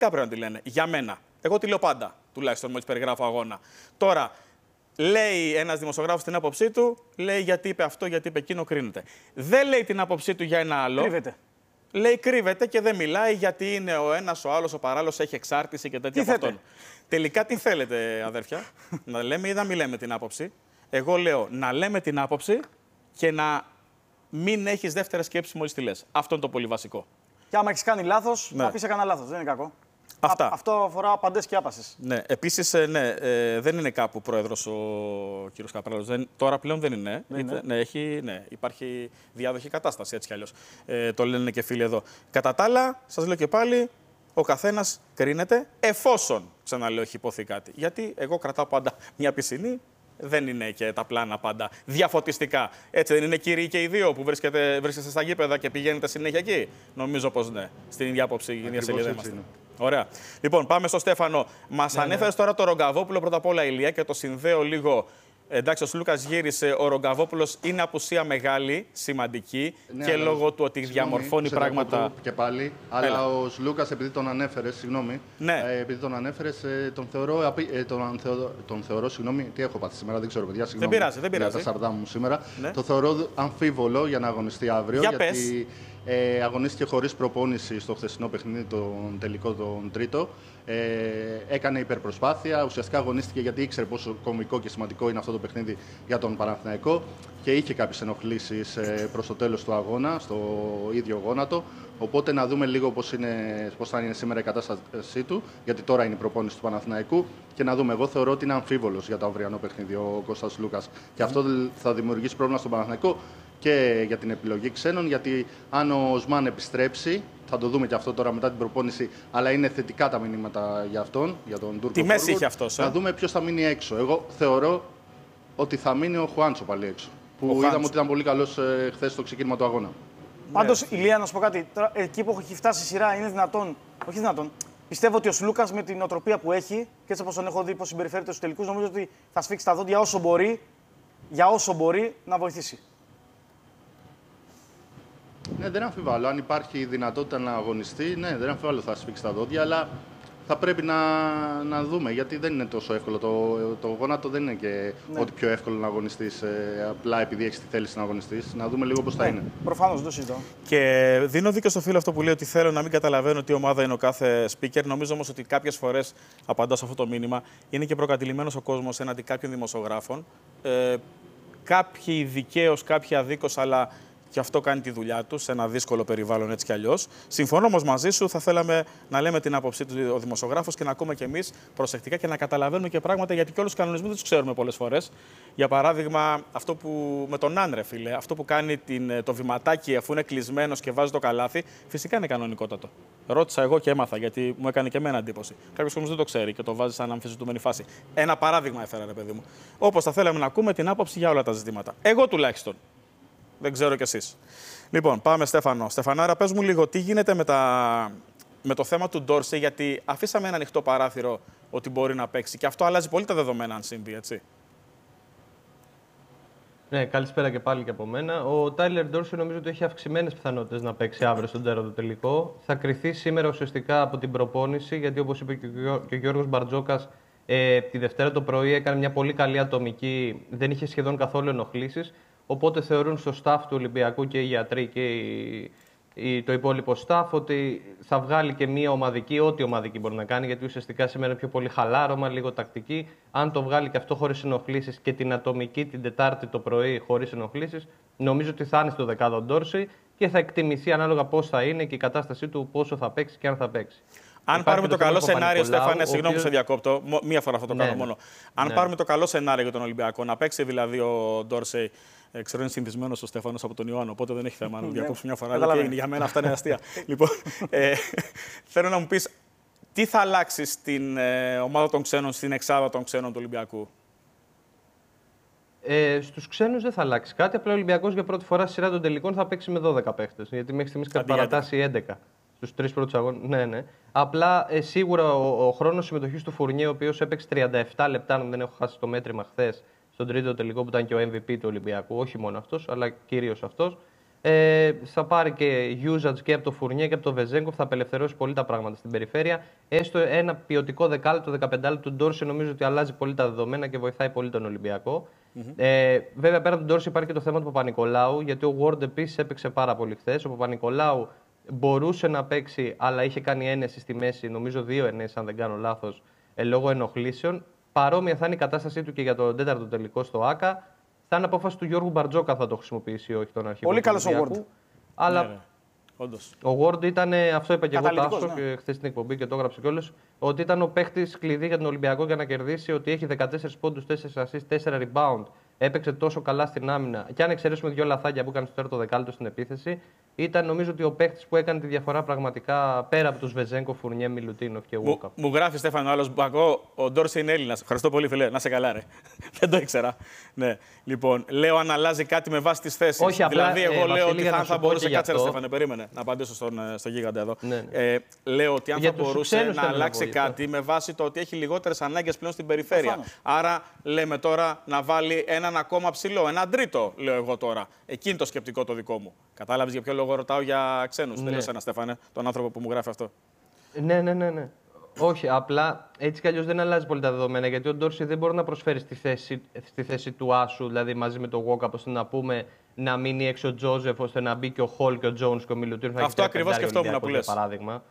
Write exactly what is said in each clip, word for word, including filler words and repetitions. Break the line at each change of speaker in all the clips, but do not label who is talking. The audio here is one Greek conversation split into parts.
Κάπου πρέπει να τη λένε. Για μένα. Εγώ τη λέω πάντα, τουλάχιστον μόλις περιγράφω αγώνα. Τώρα, λέει ένας δημοσιογράφος την άποψή του, λέει γιατί είπε αυτό, γιατί είπε εκείνο, κρίνεται. Δεν λέει την άποψή του για ένα άλλο.
Κρύβεται.
Λέει κρύβεται και δεν μιλάει γιατί είναι ο ένας, ο άλλος, ο παράλληλος, έχει εξάρτηση και τέτοια από αυτόν. Τελικά τι θέλετε, αδέρφια, να λέμε ή να μην λέμε την άποψη. Εγώ λέω να λέμε την άποψη και να μην έχεις δεύτερη σκέψη μόλις τη λες. Αυτό είναι το πολύ βασικό. Και
άμα έχεις κάνει λάθος,
ναι.
να πεις έκανα λάθος. Δεν είναι κακό.
Αυτά.
Α, αυτό αφορά απαντές και άπασες.
Ναι. Επίσης, ναι, ε, δεν είναι κάπου πρόεδρος ο κύριος Καπράλος. Δεν, τώρα πλέον δεν είναι.
Δεν είναι.
Ναι, έχει, ναι, υπάρχει διάδοχη κατάσταση έτσι κι αλλιώς. Ε, το λένε και φίλοι εδώ. Κατά τα άλλα, σας λέω και πάλι, ο καθένας κρίνεται εφόσον, ξαναλέω, έχει υποθεί κάτι. Γιατί εγώ κρατάω πάντα μια πισινή. Δεν είναι και τα πλάνα πάντα διαφωτιστικά. Έτσι δεν είναι, κύριοι και οι δύο που βρίσκεται, βρίσκεστε στα γήπεδα και πηγαίνετε συνέχεια εκεί? Νομίζω πως ναι. Στην ίδια άποψη, η ίδια σελίδα είμαστε. Ωραία. Λοιπόν, πάμε στο Στέφανο. Μας ναι, ανέφερες ναι. τώρα το Ρογκαβόπουλο πρώτα απ' όλα, Ηλία, και το συνδέω λίγο. Εντάξει, ο Σλούκας γύρισε. Ο Ρογκαβόπουλος είναι απουσία μεγάλη, σημαντική ναι, και λόγω του ότι συγγνώμη, διαμορφώνει πράγματα.
Και πάλι, αλλά Έλα. ο Σλούκας, επειδή τον ανέφερες, συγγνώμη,
ναι.
ε, επειδή τον ανέφερες, ε, τον θεωρώ, ε, τον, θεω, τον θεωρώ, συγγνώμη, τι έχω πάθει σήμερα, δεν ξέρω, παιδιά, συγγνώμη.
Δεν πειράζει, δεν πειράζει.
Για τα σαρδάμ μου σήμερα.
Ναι.
Το θεωρώ αμφίβολο για να αγωνιστεί αύριο.
Για
γιατί
πες.
Ε, αγωνίστηκε χωρίς προπόνηση στο χθεσινό παιχνίδι, τον τελικό, τον τρίτο. Ε, έκανε υπερπροσπάθεια. Ουσιαστικά αγωνίστηκε γιατί ήξερε πόσο κομβικό και σημαντικό είναι αυτό το παιχνίδι για τον Παναθηναϊκό και είχε κάποιες ενοχλήσεις ε, προς το τέλος του αγώνα, στο ίδιο γόνατο. Οπότε να δούμε λίγο πώς, είναι, πώς θα είναι σήμερα η κατάστασή του, γιατί τώρα είναι η προπόνηση του Παναθηναϊκού. Και να δούμε, εγώ θεωρώ ότι είναι αμφίβολος για το αυριανό παιχνίδι ο Κώστας Λούκας. Mm. Και αυτό θα δημιουργήσει πρόβλημα στον Παναθηναϊκό και για την επιλογή ξένων, γιατί αν ο Οσμάν επιστρέψει, θα το δούμε και αυτό τώρα μετά την προπόνηση, αλλά είναι θετικά τα μηνύματα για αυτόν, για τον Τούρκο.
Τι μέση είχε αυτός, ε?
Να δούμε ποιος θα μείνει έξω. Εγώ θεωρώ ότι θα μείνει ο Χουάντσο πάλι έξω. Που ο είδαμε Χουάντσο. ότι ήταν πολύ καλός ε, χθες στο ξεκίνημα του αγώνα.
Πάντως, ναι. Ηλία, να σου πω κάτι. Τώρα, εκεί που έχει φτάσει η σειρά, είναι δυνατόν. Όχι δυνατόν. Πιστεύω ότι ο Σλούκας με την νοοτροπία που έχει και έτσι όπως τον έχω δει πώς συμπεριφέρεται στους τελικούς, νομίζω ότι θα σφίξει τα δόντια όσο μπορεί, για όσο μπορεί να βοηθήσει.
Ναι, δεν αμφιβάλλω. Αν υπάρχει δυνατότητα να αγωνιστεί, ναι, δεν αμφιβάλλω θα σφίξει τα δόντια, αλλά θα πρέπει να, να δούμε, γιατί δεν είναι τόσο εύκολο. Το, το γόνατο δεν είναι και ναι. ότι πιο εύκολο να αγωνιστείς ε, απλά επειδή έχεις τη θέληση να αγωνιστείς. Να δούμε λίγο πώς ναι, θα είναι.
Προφανώς, δεν συζητώ.
Και δίνω δίκιο στο φίλο αυτό που λέει ότι θέλω να μην καταλαβαίνω τι ομάδα είναι ο κάθε speaker. Νομίζω όμως ότι κάποιες φορές, απαντάω σε αυτό το μήνυμα, είναι και προκατηλημένος ο κόσμος έναντι κάποιων δημοσιογράφων. Ε, κάποιοι δικαίως, κάποιοι αδίκως, αλλά. Και αυτό κάνει τη δουλειά του σε ένα δύσκολο περιβάλλον έτσι κι αλλιώς. Συμφωνώ όμως μαζί σου, θα θέλαμε να λέμε την άποψή του ο δημοσιογράφος και να ακούμε κι εμείς προσεκτικά και να καταλαβαίνουμε και πράγματα, γιατί και όλους τους κανονισμούς δεν τους ξέρουμε πολλές φορές. Για παράδειγμα, αυτό που με τον Άνρε, φίλε, αυτό που κάνει την, το βηματάκι αφού είναι κλεισμένος και βάζει το καλάθι, φυσικά είναι κανονικότατο. Ρώτησα εγώ και έμαθα, γιατί μου έκανε και εμένα εντύπωση. Κάποιος όμως δεν το ξέρει και το βάζει σαν αμφισβητούμενη φάση. Ένα παράδειγμα έφερα, ρε παιδί μου. Όπως θα θέλαμε να ακούμε την άποψη για όλα τα ζητήματα. Εγώ τουλάχιστον. Δεν ξέρω κι εσείς. Λοιπόν, πάμε Στέφανο. Στεφανάρα, πες μου λίγο τι γίνεται με, τα... με το θέμα του Ντόρσεϊ, γιατί αφήσαμε ένα ανοιχτό παράθυρο ότι μπορεί να παίξει και αυτό αλλάζει πολύ τα δεδομένα αν συμβεί, έτσι.
Ναι, καλησπέρα και πάλι και από μένα. Ο Τάιλερ Ντόρσεϊ νομίζω ότι έχει αυξημένες πιθανότητες να παίξει αύριο στον τέταρτο τελικό. Θα κριθεί σήμερα ουσιαστικά από την προπόνηση, γιατί όπως είπε και ο Γιώργος Μπαρτζόκας, ε, τη Δευτέρα το πρωί έκανε μια πολύ καλή ατομική, δεν είχε σχεδόν καθόλου ενοχλήσεις. Οπότε θεωρούν στο staff του Ολυμπιακού και οι γιατροί και η, η, το υπόλοιπο staff ότι θα βγάλει και μία ομαδική, ό,τι ομαδική μπορεί να κάνει, γιατί ουσιαστικά σήμερα είναι πιο πολύ χαλάρωμα, λίγο τακτική. Αν το βγάλει και αυτό χωρίς ενοχλήσεις και την ατομική την Τετάρτη το πρωί χωρίς ενοχλήσεις, νομίζω ότι θα είναι στο δεκάδο Ντόρσεϊ και θα εκτιμηθεί ανάλογα πώς θα είναι και η κατάστασή του, πόσο θα παίξει και αν θα παίξει.
Αν Υπάρχει πάρουμε το, το καλό σενάριο, Στέφανε, συγγνώμη οποίος... που σε διακόπτω, μία φορά αυτό το ναι, κάνω μόνο. Αν ναι. πάρουμε το καλό σενάριο για τον Ολυμπιακό, να παίξει δηλαδή ο Ντόρσεϊ. Ε, ξέρω είναι συνηθισμένο ο Στέφανος από τον Ιωάννο, οπότε δεν έχει θέμα να διακόψω μια φορά. Αλλά για μένα αυτά είναι αστεία. Λοιπόν, ε, θέλω να μου πεις τι θα αλλάξει στην ε, ομάδα των ξένων, στην εξάδα των ξένων του Ολυμπιακού.
Ε, στους ξένους δεν θα αλλάξει κάτι. Απλά ο Ολυμπιακός για πρώτη φορά στη σειρά των τελικών θα παίξει με δώδεκα παίχτες. Γιατί μέχρι στιγμής έχει παρατάσει έντεκα στους τρεις πρώτους αγώνες. Ναι, ναι. Απλά ε, σίγουρα ο, ο χρόνος συμμετοχής του Φουρνιέ, ο οποίος έπαιξε τριάντα επτά λεπτά, αν δεν έχω χάσει το μέτρημα χθες, στον τρίτο τελικό που ήταν και ο εμ βι πι του Ολυμπιακού, όχι μόνο αυτός, αλλά κυρίως αυτός. Ε, θα πάρει και usage και από το Φουρνιέ και από το Βεζέγκοφ, θα απελευθερώσει πολύ τα πράγματα στην περιφέρεια. Έστω ένα ποιοτικό δεκάλεπτο, δεκαπεντάλεπτο του Ντόρση νομίζω ότι αλλάζει πολύ τα δεδομένα και βοηθάει πολύ τον Ολυμπιακό. Mm-hmm. Ε, βέβαια, πέρα από τον Ντόρση υπάρχει και το θέμα του Παπα-Νικολάου, γιατί ο Ward επίσης έπαιξε πάρα πολύ χθες. Ο Παπα-Νικολάου μπορούσε να παίξει, αλλά είχε κάνει ένεση στη μέση, νομίζω δύο ενέσεις, αν δεν κάνω λάθος, ε, λόγω ενοχλήσεων. Παρόμοια θα είναι η κατάστασή του και για τον τέταρτο τελικό στο ΆΚΑ. Θα είναι απόφαση του Γιώργου Μπαρτζόκα θα το χρησιμοποιήσει ή όχι τον αρχικό.
Πολύ καλός ο Ward.
Αλλά
ναι, ναι. Όντως.
Ο Ward ήταν, αυτό είπα και εγώ Τάσο
ναι.
και χθες στην εκπομπή και το έγραψε κιόλας, ότι ήταν ο παίχτης κλειδί για τον Ολυμπιακό για να κερδίσει, ότι έχει δεκατέσσερις πόντους, τέσσερα assist, τέσσερα rebound. Έπαιξε τόσο καλά στην άμυνα. Και αν εξαιρέσουμε δύο λαθάκια που έκανε στο τέταρτο δεκάλεπτο στην επίθεση, ήταν νομίζω ότι ο παίχτης που έκανε τη διαφορά πραγματικά πέρα από τους Βεζέγκο, Φουρνιέ, Μιλουτίνοφ και Walkup.
Μου, μου γράφει Στέφανο άλλο Μπακό, ο Ντόρση είναι Έλληνα. Ευχαριστώ πολύ, φιλέ. Να σε καλά, ρε. Δεν το ήξερα. Ναι. Λοιπόν, λέω αν αλλάζει κάτι με βάση τι θέσει.
Όχι,
δηλαδή,
απλά,
εγώ
ε,
λέω
Βασίλη,
ότι θα, θα μπορούσε. Κάτσε,
αυτό...
Στέφανε, περίμενε να απαντήσω στον, στο γίγαντα εδώ.
Ναι, ναι.
Ε, λέω ότι αν
για
θα μπορούσε να αλλάξει κάτι με βάση το ότι έχει λιγότερε ανάγκε πλέον στην περιφέρεια. Φάνα. Άρα, λέμε τώρα να βάλει έναν ακόμα ψηλό, έναν τρίτο, λέω εγώ τώρα. Εκείνη το σκεπτικό το δικό μου. Κατάλαβε για ποιο λόγο ρωτάω για ξένου. Ναι. Δεν λέω σένα, Στέφανε, τον άνθρωπο που μου γράφει αυτό.
Ναι, ναι, ναι. ναι. Όχι, απλά έτσι κι αλλιώς δεν αλλάζει πολύ τα δεδομένα, γιατί ο Ντόρση δεν μπορεί να προσφέρει στη θέση, στη θέση του Άσου, δηλαδή μαζί με τον Walkup, ώστε να πούμε να μείνει έξω ο Τζόζεφ, ώστε να μπει και ο Χολ και ο Τζόουνς και ο Μιλουτίνοφ.
Αυτό ακριβώς σκεφτόμουν που λες.
Παράδειγμα.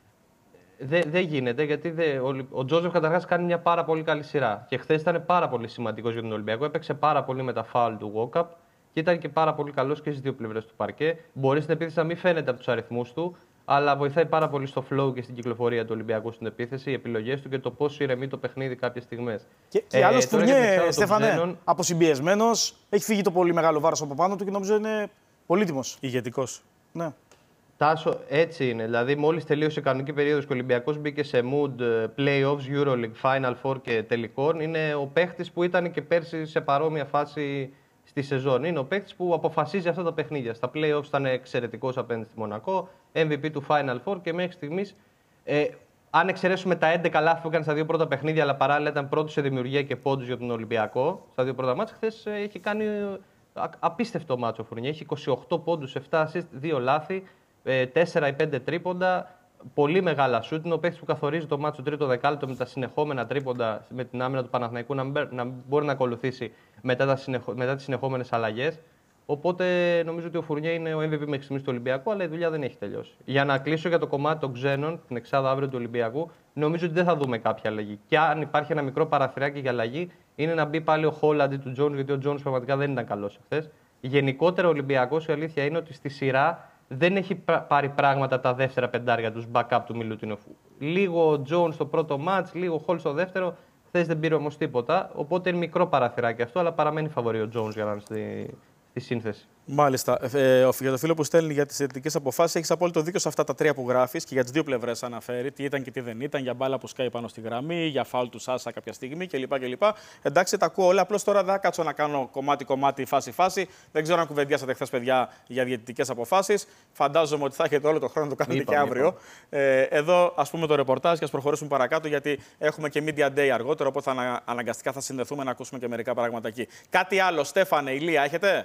Δεν δε γίνεται, γιατί δε, ο, ο Τζόζεφ καταρχάς κάνει μια πάρα πολύ καλή σειρά. Και χθες ήταν πάρα πολύ σημαντικός για τον Ολυμπιακό. Έπαιξε πάρα πολύ με τα φάουλ του Walkup και ήταν και πάρα πολύ καλός και στις δύο πλευρές του παρκέ. Μπορεί στην επίθεση να μην φαίνεται από τους αριθμούς του, αλλά βοηθάει πάρα πολύ στο flow και στην κυκλοφορία του Ολυμπιακού στην επίθεση, οι επιλογές του και το πώς ηρεμεί το παιχνίδι κάποιες στιγμές.
Και, και
ε,
άλλος Φουρνιέ, Στέφανε,
ξένων...
αποσυμπιεσμένος, έχει φύγει το πολύ μεγάλο βάρος από πάνω του και νομίζω είναι πολύτιμος.
Ηγετικός.
Ναι.
Τάσο, έτσι είναι. Δηλαδή, μόλις τελείωσε η κανονική περίοδος και ο Ολυμπιακός μπήκε σε mood playoffs, Euroleague, Final Four και τελικών, είναι ο παίχτης που ήταν και πέρσι σε παρόμοια φάση στη σεζόν. Είναι ο παίκτης που αποφασίζει αυτά τα παιχνίδια. Στα playoffs ήταν εξαιρετικός απέναντι στη Μονακό, εμ βι πι του Final Four και μέχρι στιγμής, ε, αν εξαιρέσουμε τα έντεκα λάθη που έκανε στα δύο πρώτα παιχνίδια, αλλά παράλληλα ήταν πρώτος σε δημιουργία και πόντους για τον Ολυμπιακό, στα δύο πρώτα μάτς, χθες ε, έχει κάνει ε, απίστευτο μάτσο ο Φουρνιέ. Έχει είκοσι οκτώ πόντους, επτά assist, δύο λάθη, ε, τέσσερα ή πέντε τρίποντα. Πολύ μεγάλα σούτ. Είναι ο παίκτης που καθορίζει το μάτσο τρίτο δεκάλεπτο με τα συνεχόμενα τρίποντα με την άμυνα του Παναθηναϊκού να, να μπορεί να ακολουθήσει μετά, τα συνεχ... μετά τις συνεχόμενες αλλαγές. Οπότε νομίζω ότι ο Φουρνιέ είναι ο εμ βι πι μέχρι στιγμής του Ολυμπιακού, αλλά η δουλειά δεν έχει τελειώσει. Για να κλείσω για το κομμάτι των ξένων, την εξάδα αύριο του Ολυμπιακού, νομίζω ότι δεν θα δούμε κάποια αλλαγή. Και αν υπάρχει ένα μικρό παραθυράκι για αλλαγή, είναι να μπει πάλι ο Χολ αντί του Τζόουνς, γιατί ο Τζόουνς πραγματικά δεν ήταν καλός εχθές. Γενικότερα ο Ολυμπιακός, η αλήθεια είναι ότι στη σειρά δεν έχει πάρει πράγματα τα δεύτερα πεντάρια του backup του Μιλουτίνοφ. Λίγο ο Τζόουνς στο πρώτο μάτς, λίγο ο Χολ στο δεύτερο. Χθες δεν πήρε όμως τίποτα. Οπότε είναι μικρό παραθυράκι αυτό, αλλά παραμένει φαβορί ο Τζόουνς για να είναι στη, στη σύνθεση.
Μάλιστα. Ε, για το φίλο που στέλνει για τις θετικές αποφάσεις, έχεις απόλυτο δίκιο σε αυτά τα τρία που γράφεις και για τις δύο πλευρές αναφέρει. Τι ήταν και τι δεν ήταν, για μπάλα που σκάει πάνω στη γραμμή, για φάουλ του Σάσα κάποια στιγμή κλπ. κλπ. Εντάξει, τα ακούω όλα. Απλώς τώρα δεν θα κάτσω να κάνω κομμάτι-κομμάτι, φάση-φάση. Δεν ξέρω αν κουβεντιάσατε χθες, παιδιά, για διαιτητικές αποφάσεις. Φαντάζομαι ότι θα έχετε όλο το χρόνο να το κάνετε
είπα,
και αύριο. Ε, εδώ, ας πούμε, το ρεπορτάζ και ας προχωρήσουμε παρακάτω, γιατί έχουμε και Media Day αργότερο. Οπότε θα αναγκαστικά θα συνδεθούμε να ακούσουμε και μερικά πράγματα εκεί. Κάτι άλλο, Στέφανε, Ηλία, έχετε?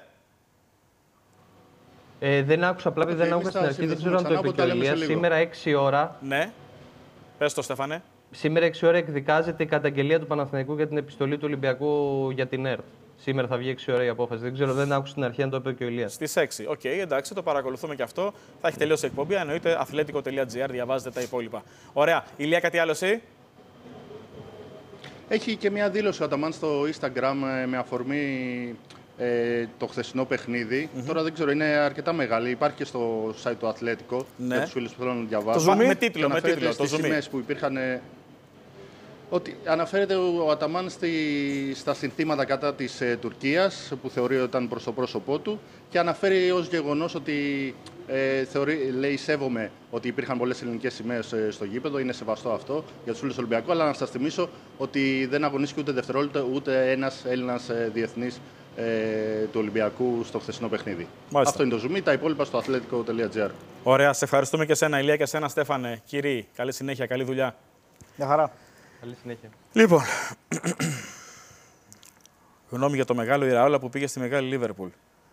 Ε, δεν άκουσα, απλά επειδή okay, δεν άκουσα στην αρχή, δεν ξέρω αν το είπε και ο Ηλίας. Σήμερα έξι ώρα.
Ναι. Πες το, Στέφανε.
Σήμερα έξι ώρα εκδικάζεται η καταγγελία του Παναθηναϊκού για την επιστολή του Ολυμπιακού για την ΕΡΤ. Σήμερα θα βγει έξι ώρα η απόφαση. Δεν ξέρω, δεν άκουσα στην αρχή αν το είπε και ο Ηλίας.
Στις έξι. Οκ, okay, εντάξει, το παρακολουθούμε και αυτό. Θα έχει τελειώσει η εκπομπή. Εννοείται αθλέτικο τελεία τζι άρ, διαβάζετε τα υπόλοιπα. Ωραία. Ηλία, κάτι άλλο εσύ?
Έχει και μια δήλωση ο Αταμάν στο Instagram με αφορμή ε, το χθεσινό παιχνίδι. Mm-hmm. Τώρα δεν ξέρω, είναι αρκετά μεγάλη. Υπάρχει και στο site του Αθλέτικο, ναι, για τους φίλους που θέλουν να διαβάσουν.
Με τίτλο, με τίτλο.
Στις σημαίες που υπήρχαν. Ότι αναφέρεται ο Αταμάν στη, στα συνθήματα κατά της ε, Τουρκίας, που θεωρεί ότι ήταν προς το πρόσωπό του, και αναφέρει ως γεγονός ότι ε, θεωρεί, λέει, σέβομαι ότι υπήρχαν πολλές ελληνικές σημαίες ε, στο γήπεδο, είναι σεβαστό αυτό για τους φίλους του Ολυμπιακού, αλλά να σας θυμίσω ότι δεν αγωνίστηκε ούτε δευτερόλεπτο ούτε ένας Έλληνας ε, διεθνής ε, του Ολυμπιακού στο χθεσινό παιχνίδι. Μάλιστα. Αυτό είναι το zoom, τα υπόλοιπα στο αθλέτικο τελεία τζι άρ.
Ωραία, σε ευχαριστούμε και εσένα, Ηλία, και εσένα, Στέφανε. Κύριοι, καλή συνέχεια, καλή δουλειά.
Μια χαρά.
Καλή συνέχεια.
Λοιπόν, γνώμη για το μεγάλο Ιραόλα που πήγε στη μεγάλη Λίβερπουλ.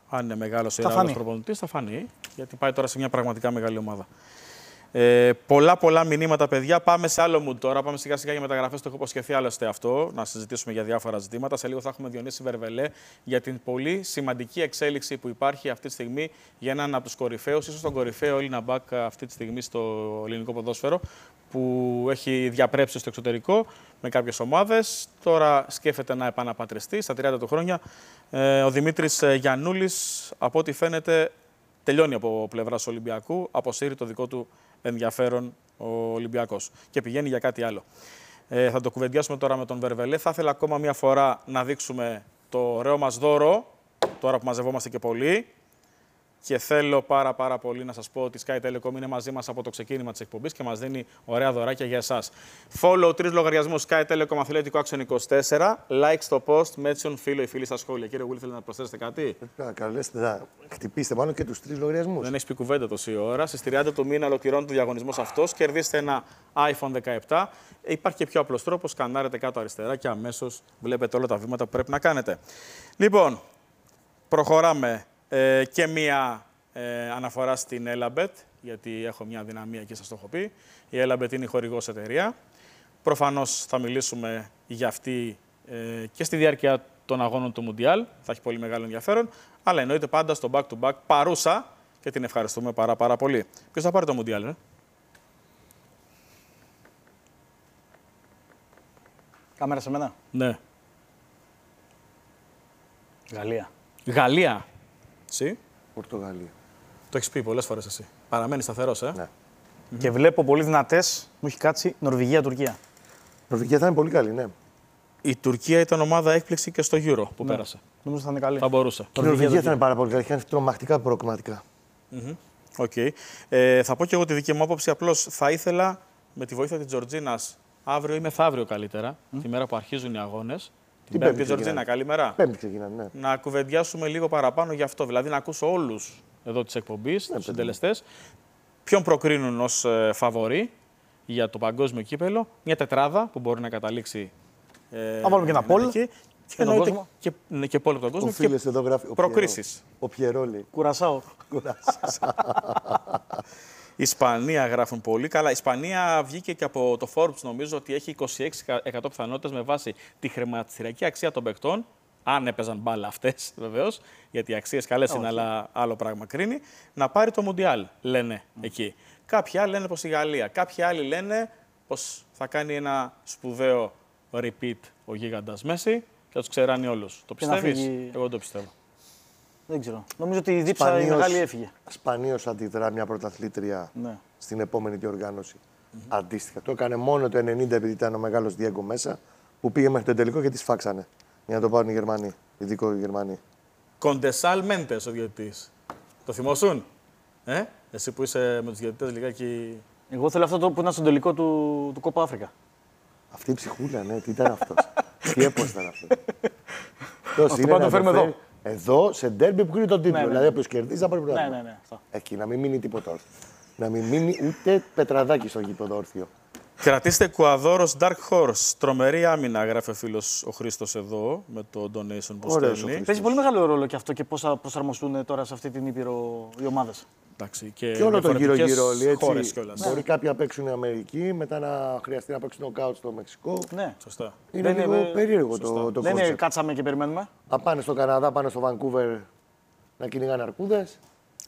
Αν είναι μεγάλο ή ράγος προπονητής, θα φανεί. Γιατί πάει τώρα σε μια πραγματικά μεγάλη ομάδα. Ε, πολλά πολλά μηνύματα, παιδιά. Πάμε σε άλλο mood τώρα. Πάμε σιγά σιγά για μεταγραφές. Το έχω υποσχεθεί άλλωστε αυτό. Να συζητήσουμε για διάφορα ζητήματα. Σε λίγο θα έχουμε Διονύση Βερβελέ για την πολύ σημαντική εξέλιξη που υπάρχει αυτή τη στιγμή για έναν από τους κορυφαίους, ίσως τον κορυφαίο Έλληνα μπακ αυτή τη στιγμή στο ελληνικό ποδόσφαιρο, που έχει διαπρέψει στο εξωτερικό με κάποιες ομάδες. Τώρα σκέφτεται να επαναπατριστεί στα τριάντα του χρόνια. Ε, ο Δημήτρης Γιαννούλης, από ό,τι φαίνεται, τελειώνει από πλευράς Ολυμπιακού, αποσύρει το δικό του ενδιαφέρον ο Ολυμπιακός και πηγαίνει για κάτι άλλο. Ε, θα το κουβεντιάσουμε τώρα με τον Βερβελέ. Θα ήθελα ακόμα μια φορά να δείξουμε το ωραίο μας δώρο, τώρα που μαζευόμαστε και πολλοί. Και θέλω πάρα πάρα πολύ να σας πω ότι η Sky Telecom είναι μαζί μας από το ξεκίνημα της εκπομπής και μας δίνει ωραία δωράκια για εσάς. Follow τρεις λογαριασμούς Sky Telecom Αθλητικό Άξιον είκοσι τέσσερα, like στο post, mention φίλο ή φίλη στα σχόλια. Κύριε Γουλή, θέλετε να προσθέσετε κάτι?
Να καλέσετε να χτυπήσετε μάλλον και τους τρεις λογαριασμούς.
Δεν έχεις πει κουβέντα τόση ώρα. Στις τριάντα του μήνα ολοκληρώνεται ο διαγωνισμός αυτός. Κερδίστε ένα άιφον δεκαεπτά. Υπάρχει και πιο απλός τρόπος. Σκανάρετε κάτω αριστερά και αμέσως βλέπετε όλα τα βήματα που πρέπει να κάνετε. Λοιπόν, προχωράμε. Ε, και μία ε, αναφορά στην Elabet, γιατί έχω μια δυναμία και σας το έχω πει. Η Elabet είναι η χορηγός εταιρεία. Προφανώς θα μιλήσουμε για αυτή ε, και στη διάρκεια των αγώνων του Μουντιάλ. Θα έχει πολύ μεγάλο ενδιαφέρον. Αλλά εννοείται πάντα στο back-to-back παρούσα και την ευχαριστούμε πάρα, πάρα πολύ. Ποιος θα πάρει το Μουντιάλ, ε?
Κάμερα σε μένα.
Ναι.
Γαλλία.
Γαλλία. Εσύ.
Πορτογαλία.
Το έχεις πει πολλές φορές εσύ. Παραμένει σταθερός, ε.
Ναι.
Mm-hmm. Και βλέπω πολύ δυνατές, μου έχει κάτσει Νορβηγία-Τουρκία.
Νορβηγία θα είναι πολύ καλή, ναι.
Η Τουρκία ήταν ομάδα έκπληξη και στο Euro που
ναι.
πέρασε.
Νομίζω θα είναι καλή.
Θα μπορούσε.
Η Νορβηγία θα είναι πάρα πολύ καλή. Έχει τρομακτικά προκριματικά.
Mm-hmm. Okay. Ε, θα πω και εγώ τη δική μου άποψη. Απλώς θα ήθελα με τη βοήθεια της Τζορτζίνας αύριο ή μεθαύριο καλύτερα, mm. τη μέρα που αρχίζουν οι αγώνες. Την Πέμπτη, Τζορτζίνα, καλημέρα.
Πέμπτη ξεκινάνε, ναι.
Να κουβεντιάσουμε λίγο παραπάνω γι' αυτό. Δηλαδή να ακούσω όλους εδώ της εκπομπής, ναι, τους συντελεστές, ποιον προκρίνουν ως ε, φαβορί για το παγκόσμιο κύπελο. Μια τετράδα που μπορεί να καταλήξει. Ε,
να βάλουμε και ένα πόλ.
Και, και, και, και, ναι, και πόλ από τον κόσμο.
Ο φίλος εδώ γράφει.
Προκρίσεις.
Ο Πιερόλη.
Κουρασάω.
Ισπανία γράφουν πολύ καλά. Η Ισπανία βγήκε και από το Forbes, νομίζω ότι έχει είκοσι έξι τοις εκατό πιθανότητες με βάση τη χρηματιστηριακή αξία των παικτών. Αν έπαιζαν μπάλα αυτές, βεβαίως, γιατί οι αξίες καλές είναι, αλλά άλλο πράγμα κρίνει. Να πάρει το Μουντιάλ, λένε mm. εκεί. Κάποιοι άλλοι λένε πως η Γαλλία. Κάποιοι άλλοι λένε πως θα κάνει ένα σπουδαίο repeat ο γίγαντας Μέση και θα τους ξεράνει όλους. Το πιστεύεις?
Φύγει...
Εγώ το πιστεύω.
Δεν ξέρω. Νομίζω ότι η δίψα η μεγάλη έφυγε.
Σπανίως αντιδρά μια πρωταθλήτρια
ναι.
στην επόμενη διοργάνωση. Mm-hmm. Αντίστοιχα. Το έκανε μόνο το ενενήντα επειδή ήταν ο μεγάλος Διέγκο μέσα, που πήγε μέχρι το τελικό και τη σφάξανε. Για να το πάρουν οι Γερμανοί. Ειδικό οι Γερμανοί.
Κοντεσάλ Μέντες ο διαιτητής. Το θυμόσουν? Ε? Εσύ που είσαι με τους διαιτητές λιγάκι.
Εγώ θέλω αυτό το που ήταν στο τελικό του, του Κόπα Αφρικα.
Αυτή η ψυχούλα, ναι, τι ήταν αυτός. Τι έπος ήταν αυτό.
Αυτό πάντα το φέρουμε εδώ.
Εδώ, σε ντέρμπι που κρίνει τον τίτλο.
Ναι, ναι.
Δηλαδή, όποιος κερδίζει, θα πάρει πρωτάθλημα.
Ναι, ναι, ναι. Αυτό.
Εκεί, να μην μείνει τίποτα όρθιο. Να μην μείνει ούτε πετραδάκι στο γήπεδο όρθιο.
Κρατήστε Κουαδόρος Dark Horse. Τρομερή άμυνα, γράφει ο φίλος ο Χρήστος εδώ, με το donation που στέλνει.
Παίζει πολύ μεγάλο ρόλο και αυτό και πώς θα προσαρμοστούν τώρα σε αυτή την Ήπειρο οι ομάδες.
Εντάξει, και,
και όλο το γύρω-γύρω όλοι, έτσι.
Κιόλας.
Μπορεί κάποιοι να παίξουν στην Αμερική, μετά να χρειαστεί να παίξουν νοκάουτ στο Μεξικό.
Ναι,
σωστά.
Είναι λίγο είναι... περίεργο σωστά. το, το
Δεν
concept.
είναι κάτσαμε και περιμένουμε.
Να πάνε στο Καναδά, πάνε στο Βανκούβερ να κυνηγάνε αρκούδες.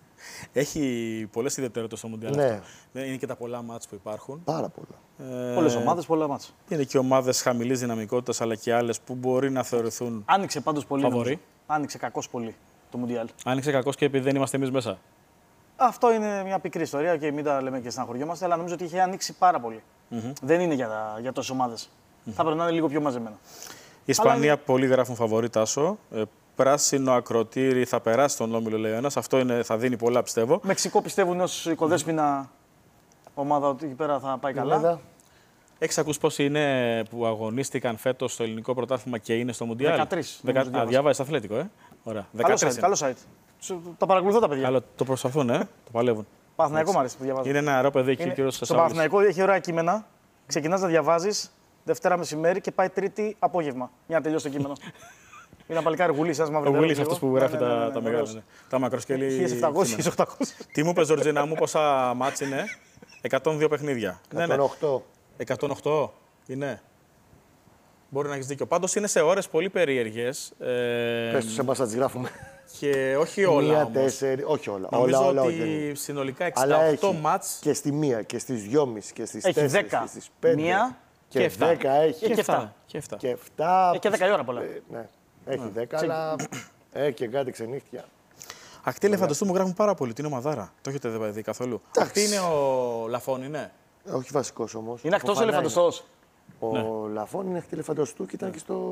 Έχει πολλές ιδιαιτερότητες στο Μουντιάλ.
Ναι.
Είναι και τα πολλά μάτς που υπάρχουν.
Πάρα πολλά.
Ε... Πολλές ομάδες, πολλά μάτς.
Είναι και ομάδες χαμηλής δυναμικότητας, αλλά και άλλες που μπορεί να θεωρηθούν.
Άνοιξε πάντως πολύ.
Φαβορί.
Άνοιξε κακώς πολύ το Μουντιάλ.
Άνοιξε κακώς και επειδή δεν είμαστε εμείς μέσα.
Αυτό είναι μια πικρή ιστορία και μην τα λέμε και στεναχωριόμαστε, αλλά νομίζω ότι είχε ανοίξει πάρα πολύ. Mm-hmm. Δεν είναι για, για τόσες ομάδες. Mm-hmm. Θα πρέπει να είναι λίγο πιο μαζεμένα.
Η Ισπανία
αλλά...
πολλοί γράφουν φαβορί, Τάσο. Ε, πράσινο ακροτήρι θα περάσει τον όμιλο, λέει ο ένας. Αυτό είναι, θα δίνει πολλά, πιστεύω.
Μεξικό πιστεύουν ως οικοδέσποινα ομάδα ότι εκεί πέρα θα πάει καλά.
Έχεις ακούσει πόσοι είναι που αγωνίστηκαν φέτος στο ελληνικό πρωτάθλημα και είναι στο Μουντιάλ?
δεκατρείς.
Δεκα... Α, διάβαζες Αθλέτικο, ε. Ωραία.
Καλό site, καλό site. Τα παρακολουθώ τα παιδιά.
Αλλά το προσπαθούν, ε. Το παλεύουν.
Παναθηναϊκό μου αρέσει που διαβάζω.
Είναι ένα νεαρό παιδί εκεί, ο κύριος
Στο Παναθηναϊκό έχει ωραία κείμενα. Ξεκινάς να διαβάζεις Δευτέρα μεσημέρι και πάει Τρίτη απόγευμα. Για να τελειώσει το κείμενο. ένα παλικάρι Γουλής, ένα
Ο
μαύρο.
Γουλής αυτός που γράφει τα, τα μεγάλα. Ναι. Τα μακροσκέλη.
χίλια επτακόσια, χίλια οκτακόσια.
Τι μου είπε, Ζορτζίνα μου, πόσα μάτς είναι? εκατόν δύο παιχνίδια.
εκατόν οκτώ.
εκατόν οκτώ είναι. Μπορεί να έχει δίκιο. Πάντως είναι σε ώρες πολύ περίεργες. Ε,
Πες τους εμάς να τις γράφουμε.
Και όχι όλα.
Μία,
όμως.
τέσσερι, όχι όλα.
Νομίζω
όλα, όλα,
ότι
όχι.
συνολικά
Αλλά
εξήντα οκτώ
έχει
μάτς.
και στη μία και στις δυόμιση και στις
Έχει
τέσσερις
δέκα.
και στις πέντε.
Μία
και
και εφτά.
δέκα έχει.
και εφτά.
Και εφτά.
Και εφτά.
Ε, και δέκα η ώρα πολλά.
Ε, ναι. Έχει δέκα, αλλά έχει και κάτι ξενύχτια.
Ακτή ελεφαντοστού μου γράφουν πάρα πολύ. Τι είναι ομαδάρα. Το έχετε δει καθόλου? Αυτή είναι ο Λαφών, είναι.
Ε, όχι βασικός όμως.
Είναι εκτός ελεφαντοστός.
Ο Λαφών είναι ακτή ελεφαντοστού και ήταν και στο,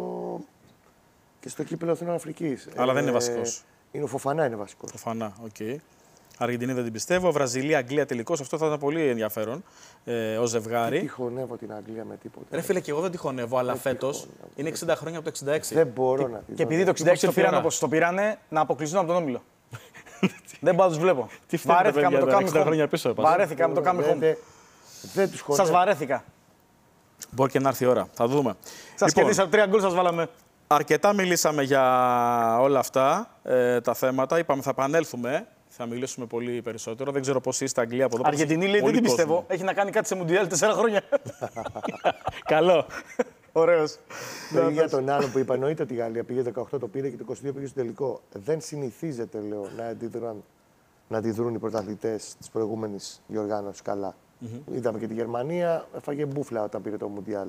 και στο κύπελλο Αθηνών Αφρικής.
Αλλά δεν είναι βασικός.
Είναι ο Φοφανά είναι βασικός.
Φανά, οκ. Okay. Αργεντινή δεν την πιστεύω. Βραζιλία, Αγγλία τελικώς. Αυτό θα ήταν πολύ ενδιαφέρον ε, ως ζευγάρι.
Δεν τυχονεύω την Αγγλία με τίποτα.
Ρε φίλε, και εγώ δεν τυχονεύω, αλλά φέτος είναι εξήντα χρόνια από το εξήντα έξι.
Δεν μπορώ να τη
Και
δω.
επειδή το εξήντα έξι το
ήρθε η
πήραν
ώρα.
όπως το πήρανε, να αποκλειστούν από τον Όμιλο. Δεν πάω να τους βλέπω.
Τι φταίτε,
Βαρέθηκα με
παιδιά,
το
τώρα, εξήντα
Coming
χρόνια
Home.
πίσω έπασα.
Βαρέθηκα με το Coming
Δεν-
Home.
δεν- Δεν τους χωνεύω.
Σας βαρέθηκα.
Μπορεί και να έρθει η ώρα. Θα δούμε.
Σας κερδίσαμε τρία γκολ, σας βάλαμε.
Αρκετά μιλήσαμε για όλα αυτά ε, τα θέματα. Είπαμε θα επανέλθουμε. Θα μιλήσουμε πολύ περισσότερο. Δεν ξέρω πώς είστε Αγγλία από εδώ.
Αργεντινή λέει, δεν
Πολύ
την
κόσμο.
πιστεύω. Έχει να κάνει κάτι σε Μουντιάλ τέσσερα χρόνια.
Καλό.
Ωραίος.
Το για τον άλλο που είπα, εννοείται ότι η Γαλλία πήγε δεκαοκτώ, το πήρε και το είκοσι δύο πήγε στο τελικό. Δεν συνηθίζεται, λέω, να αντιδρούν, να αντιδρούν οι πρωταθλητές τη προηγούμενη διοργάνωση καλά. Mm-hmm. Είδαμε και τη Γερμανία, έφαγε μπούφλα όταν πήρε το Μουντιάλ.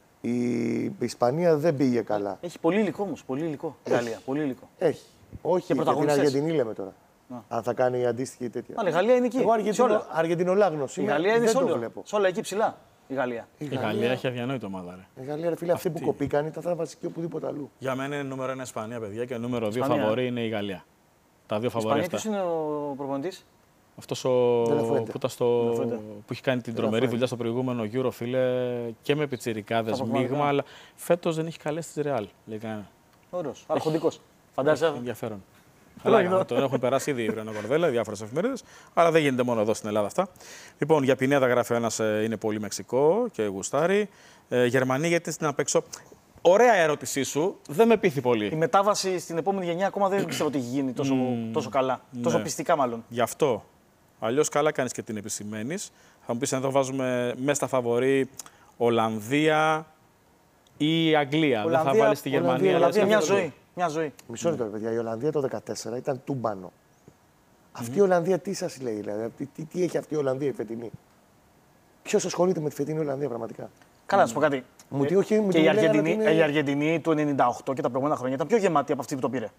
Η Ισπανία δεν πήγε καλά.
Έχει πολύ υλικό όμως. Πολύ υλικό. Η Γαλλία. Πολύ υλικό.
Έχει. Όχι, για την
πρωταγωνιστές.
Αργεντινή λέμε τώρα. Αν θα κάνει αντίστοιχη τέτοια.
Αλλά η Γαλλία είναι εκεί.
Εγώ
Σε
Αργεντινο,
όλα.
Αργεντινολάγνος
Η
είμαι,
Γαλλία είναι
δεν
σε
το
όλα.
βλέπω.
Σε όλα εκεί ψηλά. Η Γαλλία.
Η
Η Γαλλία έχει αδιανόητο ομάδα. Ρε.
Η Γαλλία, ρε φίλε, αυτή που κοπήκαν ήταν θα βασική οπουδήποτε αλλού.
Για μένα είναι νούμερο ένα Ισπανία, παιδιά, και νούμερο δύο
Ισπανία.
φαβορί είναι η Γαλλία. Τα δύο φαβορί
Ισπανία
αυτά.
ποιος είναι ο προπονητής?
Αυτός ο
De La Fuente.
που, ήταν στο... που έχει κάνει την τρομερή δουλειά στο προηγούμενο Euro, φίλε, και με πιτσιρικάδες
Στα
μείγμα,
πραγματικά.
αλλά φέτος δεν έχει καλέσει τη Real. Λέει κανένα.
Ωραίος. Αρχοντικός. Φαντάζεσαι.
Ενδιαφέρον.
Έλα,
Αλλά
εδώ.
τον έχουν περάσει ήδη η Βρένα Κορδέλα, διάφορες εφημερίδες, αλλά δεν γίνεται μόνο εδώ στην Ελλάδα αυτά. Λοιπόν, για Πινέδα γράφει ο ένας ε, είναι πολύ Μεξικό και γουστάρι. Ε, Γερμανία, γιατί στην απέξω. Ωραία ερώτησή σου, δεν με πείθει πολύ.
Η μετάβαση στην επόμενη γενιά ακόμα δεν πιστεύω ότι έχει γίνει τόσο, τόσο καλά. Τόσο
ναι.
πιστικά μάλλον.
Γι' αυτό. Αλλιώς καλά κάνεις και την επισημαίνεις. Θα μου πεις αν εδώ βάζουμε μέσα στα φαβορί Ολλανδία ή Αγγλία. δεν θα
Ολλανδία-
βάλεις τη Γερμανία.
Ολλανδία,
αλλά
Ολλανδία, μια
στο-
ζωή. Μια ζωή.
Μισό λεπτό, ρε παιδιά. Η Ολλανδία το δεκατέσσερα ήταν τούμπανο. Αυτή η Ολλανδία τι σας λέει, δηλαδή, τι, τι, τι έχει αυτή η Ολλανδία η φετινή. Ποιος ασχολείται με τη φετινή Ολλανδία πραγματικά.
Καλά, να σου πω κάτι.
Μου τι, όχι, μου
Και
τι
η
λέγανε
Αργεντινή,
ότι είναι-
η Αργεντινή του ενενήντα οκτώ και τα προηγούμενα χρόνια ήταν πιο γεμάτη από αυτή που το πήρε.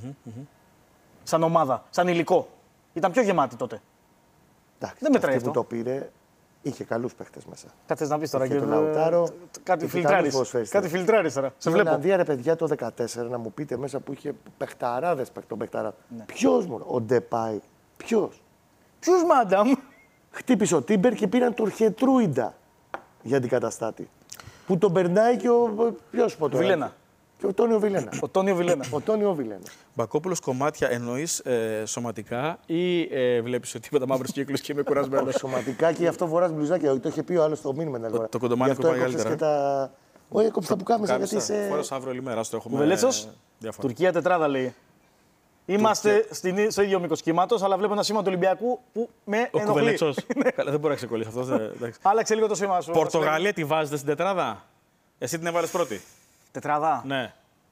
Σαν ομάδα, σαν υλικό. Ήταν πιο γεμάτη τότε.
Εντάξει,
δεν μετράει
αυτή που
αυτό.
το πήρε είχε καλούς παίχτες μέσα.
Κάτσε να πει τώρα.
Είχε
και-
τον Λαουτάρο,
Κάτι
είχε
φιλτράρει.
καλούς ποδοσφαιριστές.
Κάτι φιλτράρει τώρα. Σε
Η
βλέπω.
Ολλανδία, ρε παιδιά, το δεκατέσσερα να μου πείτε μέσα που είχε παιχταράδες των παιχταράδων.
Ναι.
Ποιος μου, ο Ντεπάι, ποιος.
Ποιο μάνταμ.
Χτύπησε ο Τίμπερ και πήραν τον Χετρούιντα για αντικαταστάτη. Που τον περνάει και ο. Ποιος πω τώρα.
Βιλένα.
Και ο Τόνιο Βιλένα.
Ο Τόνιο Βιλένα.
ο Τόνιο Βιλένα.
Μπακόπουλος, κομμάτια εννοείς ε, σωματικά ή ε, βλέπεις ότι τίποτα μαύρους κύκλους και είμαι κουρασμένος.
Σωματικά και γι' αυτό φοράς μπλουζάκια. Το είχε πει ο άλλο στο μήνυμα. να φορά.
το κοντομάνι
Γι' αυτό
που πάει
έκοψες
καλύτερα.
και τα. Όχι, έκοψε τα πουκάμισα γιατί είσαι.
Φόρεσα αύριο όλη μέρα, στο έχουμε
Κουβελέτσος.
διάφορα.
Τουρκία τετράδα λέει. Είμαστε στην, στο ίδιο μήκο κύματο, αλλά βλέπω ένα σήμα του Ολυμπιακού που με
Ο
ενοχλεί.
Κουβελέτσος. Καλά, δεν μπορεί να ξεκολλήσει αυτό. δεν- εντάξει.
Άλλαξε λίγο το σήμα σου.
Πορτογαλία τη βάζετε στην τετράδα. Εσύ την έβαλες πρώτη.
Τετράδα.
Ναι.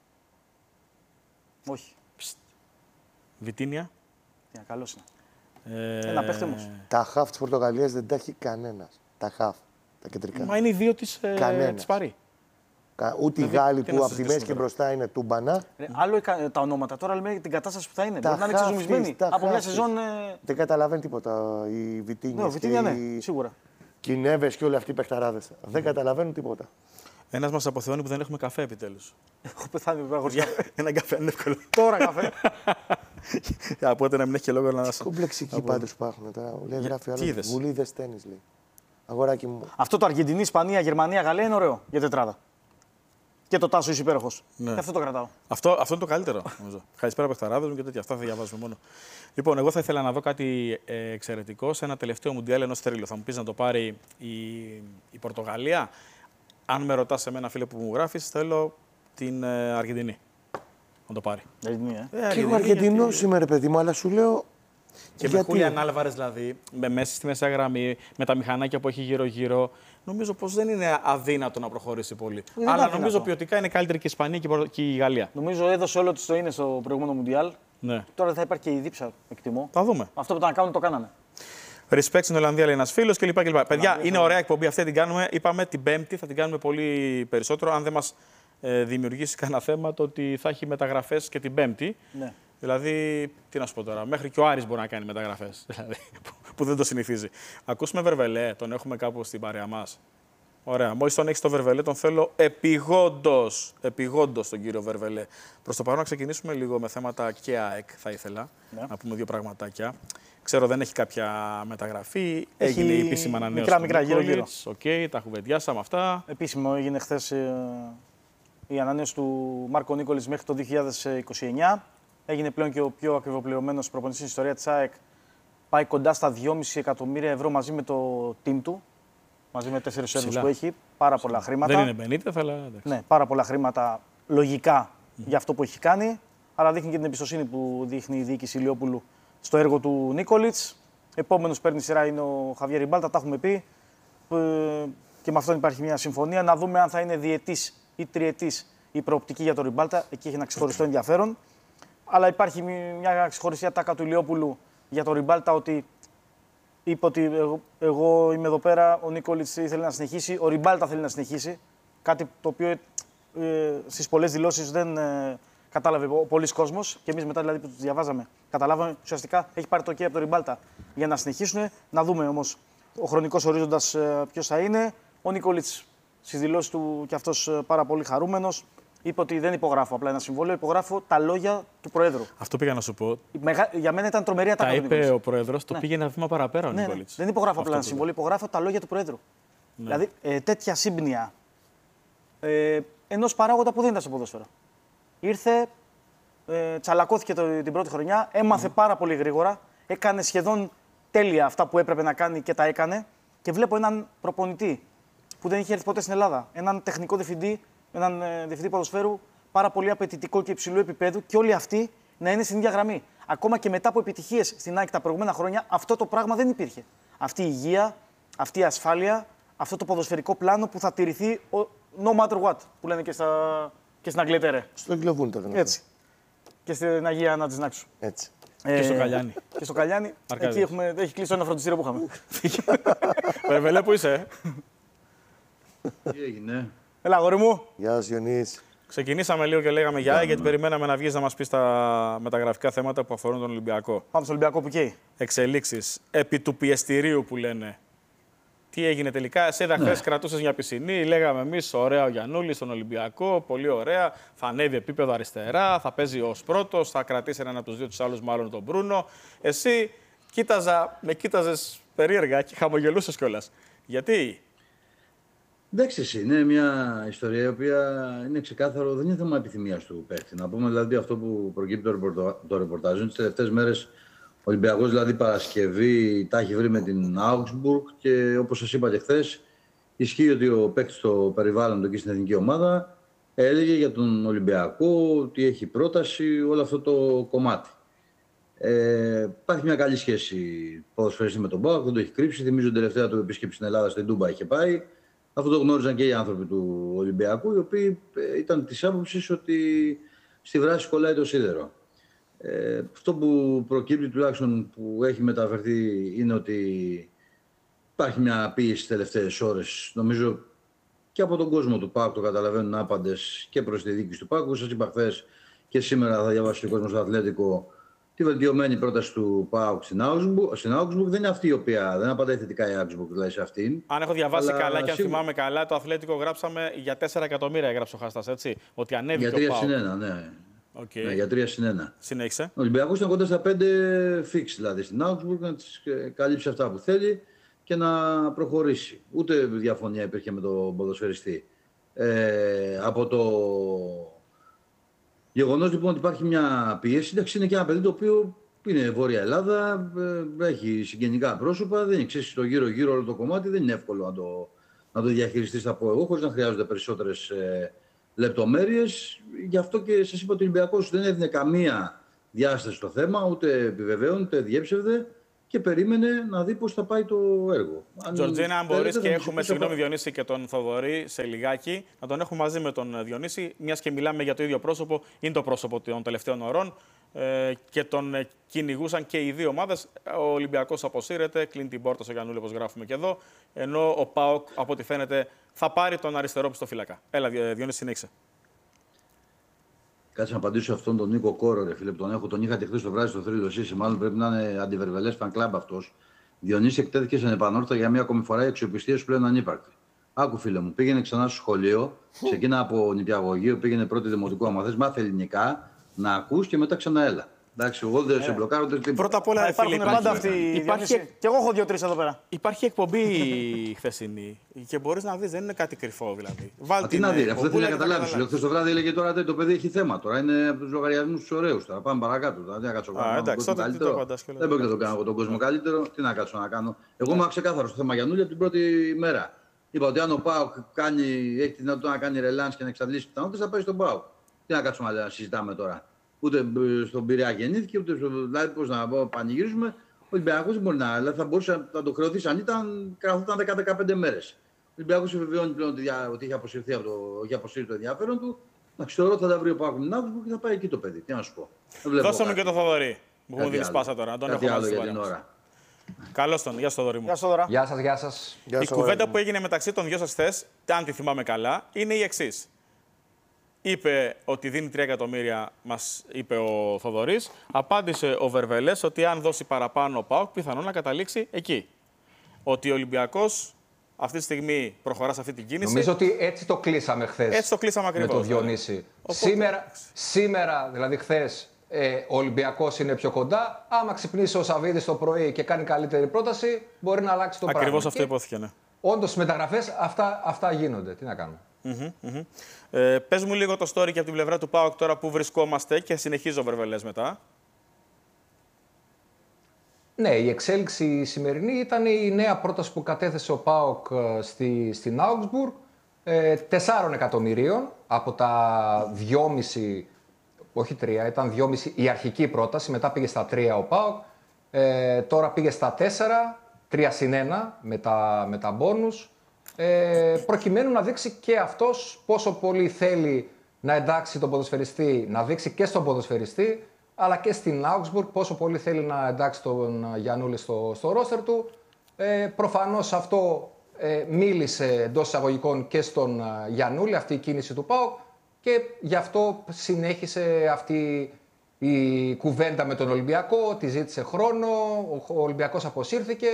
Όχι.
Βιτίνια.
Για καλός είναι.
Ε,
Ένα παίχτε όμως.
Τα χαφ τη Πορτογαλία δεν τα έχει κανένα. Τα χαφ. Τα κεντρικά.
Μα είναι οι δύο της, ε,
Κανένας.
της Παρί.
Κα- Ούτε οι
Δηλαδή,
Γάλλοι
τι
που
να
από τη μέση
συζητήσουμε
και
τώρα.
μπροστά είναι τούμπανα.
Ρε, άλλο εκα- τα ονόματα. Τώρα λέμε την κατάσταση που θα είναι.
Τα
Μπορεί να είναι
χαφ
ξεζουμισμένη.
της, τα
Από μια
χαφ της.
σεζόν. ε,
Δεν καταλαβαίνει τίποτα οι
Ναι,
Βιτίνιες
ο
και
Βιτίνια ναι,
οι
σίγουρα.
Κινέβες και όλοι αυτοί οι παιχταράδες. Δεν καταλαβαίνουν τίποτα.
Ένας μας αποθεώνει που δεν έχουμε καφέ επιτέλους.
Έχω πεθάνει βέβαια χωρίς καφέ.
Ένα καφέ είναι εύκολο.
Τώρα καφέ.
Οπότε να μην έχει και λόγο να.
Κομπλεξικοί πάντως που έχουν τώρα. Λέει,
Για-
γράφει
τι
άλλο.
είδες?
Βουλίδες τένις λέει. Αγοράκι μου.
Αυτό το Αργεντινή, Ισπανία, Γερμανία, Γαλλία είναι ωραίο για τετράδα. Και το Τάσο είσαι υπέροχο.
Ναι.
Και αυτό το κρατάω.
Αυτό, αυτό είναι το καλύτερο, νομίζω. Καλησπέρα, παιχταράδες μου και τέτοια. Αυτά θα διαβάζουμε μόνο. Λοιπόν, εγώ θα ήθελα να δω κάτι ε, εξαιρετικό σε ένα τελευταίο Μουντιάλ ενός θρύλου. Θα μου πεις να το πάρει η, η Πορτογαλία. Αν με ρωτάς εμένα, φίλε που μου γράφεις, θέλω την ε, Αργεντινή. να το πάρει.
Αργεντινή, ε.
Ε,
Και εγώ Αργεντινό είμαι, ρε παιδί μου, αλλά σου λέω.
Και
γιατί?
με Χούλιαν Άλβαρες δηλαδή, με μέσα στη μεσαία γραμμή, με τα μηχανάκια που έχει γύρω-γύρω, νομίζω πως δεν είναι αδύνατο να προχωρήσει πολύ.
Δεν
Αλλά
αδύνατο.
νομίζω ποιοτικά είναι καλύτερη και η Ισπανία και η Πορ- και η Γαλλία.
Νομίζω έδωσε όλο τη το είναι στο προηγούμενο Μουντιάλ.
Ναι.
Τώρα δεν θα υπάρχει και η δίψα, εκτιμώ.
Θα δούμε.
Αυτό που ήταν να κάνουν το κάνανε.
Respect στην Ολλανδία, λέει ένα φίλο κλπ. κλπ. Παιδιά, είναι ωραία εκπομπή αυτή, την κάνουμε. Είπαμε την Πέμπτη, θα την κάνουμε πολύ περισσότερο. Αν δεν μα ε, δημιουργήσει κανένα θέμα, το ότι θα έχει μεταγραφές και την Πέμπτη.
Ναι.
Δηλαδή, τι να σου πω τώρα, μέχρι και ο Άρης μπορεί να κάνει μεταγραφές. Δηλαδή, που, που δεν το συνηθίζει. Ακούσουμε Βερβελέ, τον έχουμε κάπου στην παρέα μας. Ωραία. Μόλις τον έχει το Βερβελέ, τον θέλω επιγόντως. Επιγόντως τον κύριο Βερβελέ. Προς το παρόν να ξεκινήσουμε λίγο με θέματα και ΑΕΚ, θα ήθελα.
Ναι.
Να πούμε δύο πραγματάκια. Ξέρω δεν έχει κάποια μεταγραφή.
Έχει
Έγινε η επίσημη ανανέωση.
μικρά,
του
μικρά, γύρω-γύρω.
Νίκολιτς. Οκ, τα κουβεντιάσαμε αυτά.
Επίσημο έγινε χθε η ανανέωση του Μάρκο Νίκολιτς μέχρι το δύο χιλιάδες είκοσι εννιά. Έγινε πλέον και ο πιο ακριβοπληρωμένος προπονητής στην ιστορία της ΑΕΚ. Πάει κοντά στα δυόμισι εκατομμύρια ευρώ μαζί με το team του. Μαζί με τέσσερις Σέρβους που έχει. Πάρα πολλά χρήματα.
Δεν είναι Μπενίτεθ, αλλά εντάξει.
Ναι, πάρα πολλά χρήματα λογικά mm. για αυτό που έχει κάνει. Αλλά δείχνει και την εμπιστοσύνη που δείχνει η διοίκηση Ηλιόπουλου στο έργο του Νίκολιτς. Επόμενος παίρνει σειρά είναι ο Χαβιέρ Ριμπάλτα, τα έχουμε πει. Και με αυτόν υπάρχει μια συμφωνία. Να δούμε αν θα είναι διετής ή τριετής η προοπτική για τον Ριμπάλτα. Εκεί έχει ένα ξεχωριστό ενδιαφέρον. Αλλά υπάρχει μια ξεχωριστή ατάκα του Ηλιόπουλου για τον Ριμπάλτα ότι είπε ότι εγώ, εγώ είμαι εδώ πέρα, ο Νίκολιτς ήθελε να συνεχίσει, ο Ριμπάλτα θέλει να συνεχίσει. Κάτι το οποίο ε, στις πολλές δηλώσεις δεν ε, κατάλαβε πολλοί κόσμος. Και εμείς μετά δηλαδή που τους διαβάζαμε, καταλάβαμε ουσιαστικά έχει πάρει το OK από τον Ριμπάλτα για να συνεχίσουν. Να δούμε όμως ο χρονικός ορίζοντας ε, ποιος θα είναι. Ο Νίκολιτς στις δηλώσεις του και αυτός ε, πάρα πολύ χαρούμενος. Είπε ότι δεν υπογράφω απλά ένα συμβόλαιο, υπογράφω τα λόγια του Προέδρου.
Αυτό πήγα να σου πω.
Μεγα... Για μένα ήταν τρομερή ατάκα.
Τα είπε ο Πρόεδρος, το
ναι.
πήγε ένα βήμα παραπέρα ο
ναι,
Νίκολιτς.
Ναι. Δεν υπογράφω απλά ένα συμβόλαιο, υπογράφω τα λόγια του Προέδρου. Ναι. Δηλαδή ε, τέτοια σύμπνοια ε, ενός παράγοντα που δεν ήταν στο ποδόσφαιρο. Ήρθε, ε, τσαλακώθηκε το, την πρώτη χρονιά, έμαθε mm. πάρα πολύ γρήγορα, έκανε σχεδόν τέλεια αυτά που έπρεπε να κάνει και τα έκανε. Και βλέπω έναν προπονητή που δεν είχε έρθει ποτέ στην Ελλάδα, έναν τεχνικό διευθυντή. Έναν ε, διευθυντή ποδοσφαίρου πάρα πολύ απαιτητικό και υψηλού επίπεδου και όλοι αυτοί να είναι στην ίδια γραμμή. Ακόμα και μετά από επιτυχίες στην ΑΕΚ τα προηγούμενα χρόνια, αυτό το πράγμα δεν υπήρχε. Αυτή η υγεία, αυτή η ασφάλεια, αυτό το ποδοσφαιρικό πλάνο που θα τηρηθεί no matter what, που λένε και, στα, και στην Αγγλετέρε.
Στο Αγγλοβούν το γνωρίζω.
Έτσι. Και στην Αγία Άννα της Νάξου.
Έτσι.
Ε,
και στο Καλιάνι.
Και στο Καλιάνι. Εκεί έχουμε, έχει κλείσει ένα φροντιστήριο που είχαμε.
Βερβελέ, πού είσαι?
Τι έγινε?
Έλα, αγόρι μου.
Γεια σας, Γιονύς.
Ξεκινήσαμε λίγο και λέγαμε για ΑΕΚ, γιατί περιμέναμε να βγεις να μας πεις τα μεταγραφικά θέματα που αφορούν τον Ολυμπιακό.
Πάμε στο Ολυμπιακό που καίει.
Εξελίξεις επί του πιεστηρίου που λένε. Τι έγινε τελικά? Εσύ είδα χθες κρατούσες μια πισινή, λέγαμε εμείς ωραία ο Γιαννούλης στον Ολυμπιακό, πολύ ωραία. Θα ανέβει επίπεδο αριστερά, θα παίζει ως πρώτος, θα κρατήσει έναν από τους δύο τους άλλους, μάλλον τον Μπρούνο. Εσύ κοίταζα, με κοίταζες περίεργα και χαμογελούσες κιόλας. Γιατί?
Εντάξει, εσύ, είναι μια ιστορία η οποία είναι ξεκάθαρο, δεν είναι θέμα επιθυμίας του παίχτη. Να πούμε δηλαδή αυτό που προκύπτει το, ρεπορτα... το ρεπορτάζ. Τις τελευταίες μέρες ο Ολυμπιακός, δηλαδή Παρασκευή, τα έχει βρει με την Augsburg και όπως σας είπα και χθες, ισχύει ότι ο παίκτης στο περιβάλλον του εκεί στην εθνική ομάδα έλεγε για τον Ολυμπιακό ότι έχει πρόταση, όλο αυτό το κομμάτι. Ε, υπάρχει μια καλή σχέση ποδοσφαιριστή με τον ΠΑΟΚ, δεν το έχει κρύψει. Θυμίζω την τελευταία του επίσκεψη στην Ελλάδα, στην Τούμπα είχε πάει. Αυτό το γνώριζαν και οι άνθρωποι του Ολυμπιακού, οι οποίοι ήταν της άποψης ότι στη βράση κολλάει το σίδερο. Ε, αυτό που προκύπτει τουλάχιστον που έχει μεταφερθεί είναι ότι υπάρχει μια πίεση στις τελευταίες ώρες. Νομίζω και από τον κόσμο του ΠΑΟΚ το καταλαβαίνουν άπαντες και προς τη διοίκηση του ΠΑΟΚ. Σας είπα χθες και σήμερα θα διαβάσει ο κόσμος στο Αθλέτικο τη βελτιωμένη πρόταση του ΠΑΟΚ στην Augsburg. Δεν είναι αυτή η οποία δεν απαντάει θετικά η Augsburg, δηλαδή σε αυτήν.
Αν έχω διαβάσει
αλλά
καλά και αν
σίγουρα...
θυμάμαι καλά, το Αθλέτικο γράψαμε για τέσσερα εκατομμύρια, έγραψε ο Χάστας, έτσι. Ότι ανέβηκε
για τρία
ο ΠΑΟΚ.
συν ένα, ναι.
Okay.
Ναι, για τρία συν ένα.
Συνέχισε.
Ο Ολυμπιακός ήταν κοντά στα πέντε fix, δηλαδή στην Augsburg, να τις καλύψει αυτά που θέλει και να προχωρήσει. Ούτε διαφωνία υπήρχε με τον ποδοσφαιριστή. Ε, από το γεγονός λοιπόν ότι υπάρχει μια πίεση, εντάξει, είναι και ένα παιδί το οποίο είναι Βόρεια Ελλάδα, ε, έχει συγγενικά πρόσωπα, δεν ξέρει το γύρω-γύρω όλο το κομμάτι, δεν είναι εύκολο να το, να το διαχειριστείς, θα πω εγώ, χωρίς να χρειάζονται περισσότερες ε, λεπτομέρειες. Γι' αυτό και σας είπα ότι ο Ολυμπιακός δεν έδινε καμία διάσταση στο θέμα, ούτε επιβεβαίωνε, ούτε διέψευδε και περίμενε να δει πώς θα πάει το έργο.
Τζορτζίνα, αν μπορείς, και έχουμε, συγγνώμη Διονύση, και τον Θοδωρή σε λιγάκι, να τον έχουμε μαζί με τον Διονύση, μιας και μιλάμε για το ίδιο πρόσωπο, είναι το πρόσωπο των τελευταίων ωρών ε, και τον ε, κυνηγούσαν και οι δύο ομάδες. Ο Ολυμπιακός αποσύρεται, κλείνει την πόρτα στο Γιαννούλη, όπως γράφουμε και εδώ, ενώ ο ΠΑΟΚ, από ό,τι φαίνεται, θα πάρει τον αριστερό πιστοφύλακα. Έλα, Διονύση, συνέχισε.
Κάτσε να απαντήσω αυτόν τον Νίκο Κόρο, ρε φίλε, που τον έχω. Τον είχατε χθες το βράδυ στο θρύλο εσύ. Μάλλον πρέπει να είναι αντιβερβελές fan club αυτός. Διονύση, εκτέθηκε σε επανόρθωτα για μία ακόμη φορά η αξιοπιστία σου πλέον ανύπαρκτη. Άκου, φίλε μου, πήγαινε ξανά στο σχολείο, ξεκίνα από νηπιαγωγείο, πήγαινε πρώτη δημοτικού. Άμα θες, μάθε ελληνικά, να ακούς και μετά ξανά έλα. Εντάξει, εγώ δεν σε μπλοκάρω.
Πρώτα απ' όλα,
υπάρχουν πάντα αυτοί οι
υπάρχει...
Και εγώ έχω δύο-τρεις εδώ πέρα.
Υπάρχει εκπομπή χθεσινή και μπορείς να δεις, δεν είναι κάτι κρυφό δηλαδή.
Βάλτε. Τι να δει, αυτό θέλει να καταλάβει. Σου λέω, χθες το βράδυ έλεγε τώρα το παιδί έχει θέμα. Τώρα είναι από τους λογαριασμούς του ωραίους. Τώρα πάμε παρακάτω. Τώρα δεν θα κάτσω να κάνω καλύτερο. Δεν μπορεί να το κάνω από τον κόσμο καλύτερο. Τι να κάτσω να κάνω. Εγώ είμαι ξεκάθαρο στο θέμα Γιαννούλη από την πρώτη μέρα. Είπα ότι αν ο ΠΑΟΚ έχει τη δυνατότητα να κάνει ρελάνς και να εξαντλήσει πιθανότητες, θα πάει στον ΠΑΟΚ. Τι να κάτσουμε να συζητάμε τώρα. Ούτε στον Πειραιά γεννήθηκε, ούτε στο. Δηλαδή, πώς να πω, πανηγυρίζουμε. Ο Ολυμπιακός δεν μπορεί να. Δηλαδή, θα μπορούσε να το χρεωθεί αν ήταν, καθόταν δέκα με δεκαπέντε μέρες. Ο Ολυμπιακός επιβεβαιώνει πλέον ότι, ότι έχει αποσυρθεί από το, έχει αποσύρει το ενδιαφέρον του. Να ξέρω, θα τα βρει ο Πάκου την Αύγουστο και θα πάει εκεί το παιδί. Τι να σου πω.
Δώσε μου και το Θοδωρή. Μου έχουν δίνει σπάσα τώρα. Να τον έχω
άλλο για την ώρα.
Καλώς τον. Γεια σου, Θοδωρή μου.
Γεια σας,
γεια σας, γεια σας.
Η κουβέντα που έγινε μεταξύ των δυο σας χθες, αν τη θυμάμαι καλά, είναι η εξής. Είπε ότι δίνει τρία εκατομμύρια, μας είπε ο Θοδωρής. Απάντησε ο Βερβελές ότι αν δώσει παραπάνω ο ΠΑΟΚ, πιθανόν να καταλήξει εκεί. Ότι ο Ολυμπιακός αυτή τη στιγμή προχωρά σε αυτή την κίνηση.
Νομίζω ότι έτσι το κλείσαμε χθες.
Έτσι το κλείσαμε ακριβώς.
Με τον Διονύση. Οπότε... Σήμερα, σήμερα, δηλαδή χθες, ε, ο Ολυμπιακός είναι πιο κοντά. Άμα ξυπνήσει ο Σαββίδης το πρωί και κάνει καλύτερη πρόταση, μπορεί να αλλάξει το πράγμα.
Ακριβώς αυτό υπόθηκε, ναι.
Όντως, στις μεταγραφές αυτά, αυτά γίνονται. Τι να κάνουμε.
Mm-hmm, mm-hmm. Ε, πες μου λίγο το story και από την πλευρά του ΠΑΟΚ τώρα που βρισκόμαστε και συνεχίζω Βερβελές μετά.
Ναι, η εξέλιξη σημερινή ήταν η νέα πρόταση που κατέθεσε ο ΠΑΟΚ στη, στην Augsburg. Ε, τεσσάρων εκατομμυρίων από τα δυόμισι, όχι τρία, ήταν δυόμισι η αρχική πρόταση, μετά πήγε στα τρία ο ΠΑΟΚ. Ε, τώρα πήγε στα τέσσερα, τρία συν ένα με τα, με τα μπόνους. Ε, προκειμένου να δείξει και αυτός πόσο πολύ θέλει να εντάξει τον ποδοσφαιριστή, να δείξει και στον ποδοσφαιριστή, αλλά και στην Augsburg πόσο πολύ θέλει να εντάξει τον Γιαννούλη στο, στο ρόστερ του. Ε, προφανώς αυτό ε, μίλησε εντός εισαγωγικών και στον Γιαννούλη, αυτή η κίνηση του ΠΑΟΚ, και γι' αυτό συνέχισε αυτή η κουβέντα με τον Ολυμπιακό, τη ζήτησε χρόνο, ο Ολυμπιακός αποσύρθηκε.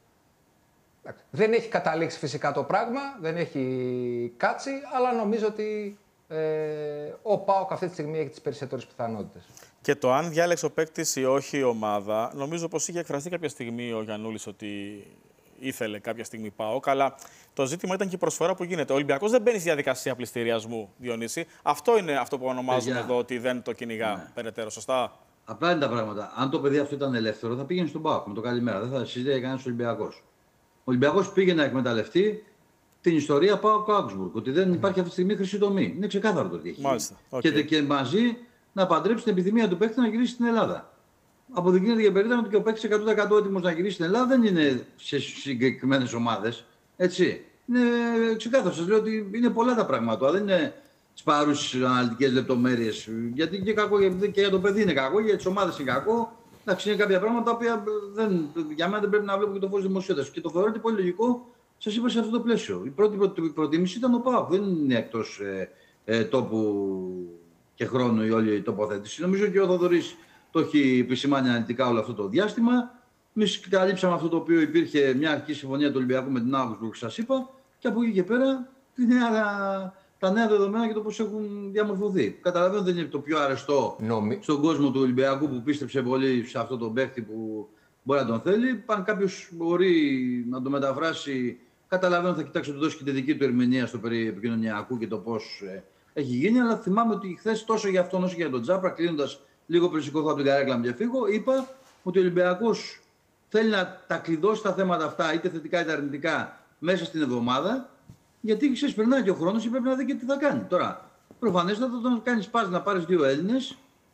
Δεν έχει καταλήξει φυσικά το πράγμα, δεν έχει κάτσει, αλλά νομίζω ότι ε, ο ΠΑΟΚ αυτή τη στιγμή έχει τις περισσότερες πιθανότητες.
Και το αν διάλεξε ο παίκτης ή όχι η ομάδα, νομίζω πως είχε εκφραστεί κάποια στιγμή ο Γιαννούλης ότι ήθελε κάποια στιγμή ΠΑΟΚ, αλλά το ζήτημα ήταν και η προσφορά που γίνεται. Ο Ολυμπιακός δεν μπαίνει στη διαδικασία πληστηριασμού, Διονύση. Αυτό είναι αυτό που ονομάζουμε εδώ ότι δεν το κυνηγά ναι. περαιτέρω, σωστά.
Απλά είναι τα πράγματα. Αν το παιδί αυτό ήταν ελεύθερο, θα πήγαινε στον ΠΑΟΚ με το καλημέρα. Δεν θα συζητάει κανένα Ολυμπιακός. Ο Ολυμπιακός πήγε να εκμεταλλευτεί την ιστορία ΠΑΟΚ Augsburg. Ότι δεν υπάρχει αυτή τη στιγμή χρυσή τομή. Είναι ξεκάθαρο το τι έχει.
Μάλιστα. Okay.
Και, και μαζί να παντρέψει την επιθυμία του παίκτη να γυρίσει στην Ελλάδα. Αποδεικνύεται για περίπτωση ότι και ο παίκτης εκατό τοις εκατό έτοιμος να γυρίσει στην Ελλάδα δεν είναι σε συγκεκριμένες ομάδες. Έτσι. Είναι ξεκάθαρο. Σας λέω ότι είναι πολλά τα πράγματα. Δεν είναι τις παρούσες αναλυτικές λεπτομέρειες. Γιατί και, κακό, και για το παιδί είναι κακό, για τις ομάδες είναι κακό. Εντάξει, είναι κάποια πράγματα τα οποία δεν, για μένα δεν πρέπει να βλέπω και το φως δημοσιότητας. Και το θεωρώ ότι πολύ λογικό, σας είπα, σε αυτό το πλαίσιο. Η πρώτη προτίμηση ήταν ο ΠΑΟΚ. Δεν είναι εκτός ε, ε, τόπου και χρόνου η όλη τοποθέτηση. Νομίζω και ο Θοδωρής το έχει επισημάνει αναλυτικά όλο αυτό το διάστημα. Εμείς καλύψαμε αυτό το οποίο υπήρχε μια αρχική συμφωνία του Ολυμπιακού με την Augsburg, σας είπα, και από εκεί και πέρα τη νέα, τα νέα δεδομένα και το πώς έχουν διαμορφωθεί. Καταλαβαίνω δεν είναι το πιο αρεστό Νομι... στον κόσμο του Ολυμπιακού που πίστεψε πολύ σε αυτό τον παίχτη που μπορεί να τον θέλει. Αν κάποιος μπορεί να το μεταφράσει, καταλαβαίνω θα κοιτάξει να του δώσει και τη δική του ερμηνεία στο περί επικοινωνιακού και το πώς ε, έχει γίνει. Αλλά θυμάμαι ότι χθες τόσο για αυτόν όσο και για τον Τζάπρα, κλείνοντας λίγο πριν σηκώθω από την καρέκλα μου και φύγω, είπα ότι ο Ολυμπιακός θέλει να τα κλειδώσει τα θέματα αυτά, είτε θετικά είτε αρνητικά, μέσα στην εβδομάδα. Γιατί ξέρεις, περνάει και ο χρόνος και πρέπει να δει και τι θα κάνει. Τώρα, προφανέστατα όταν κάνει πας να πάρει δύο Έλληνες,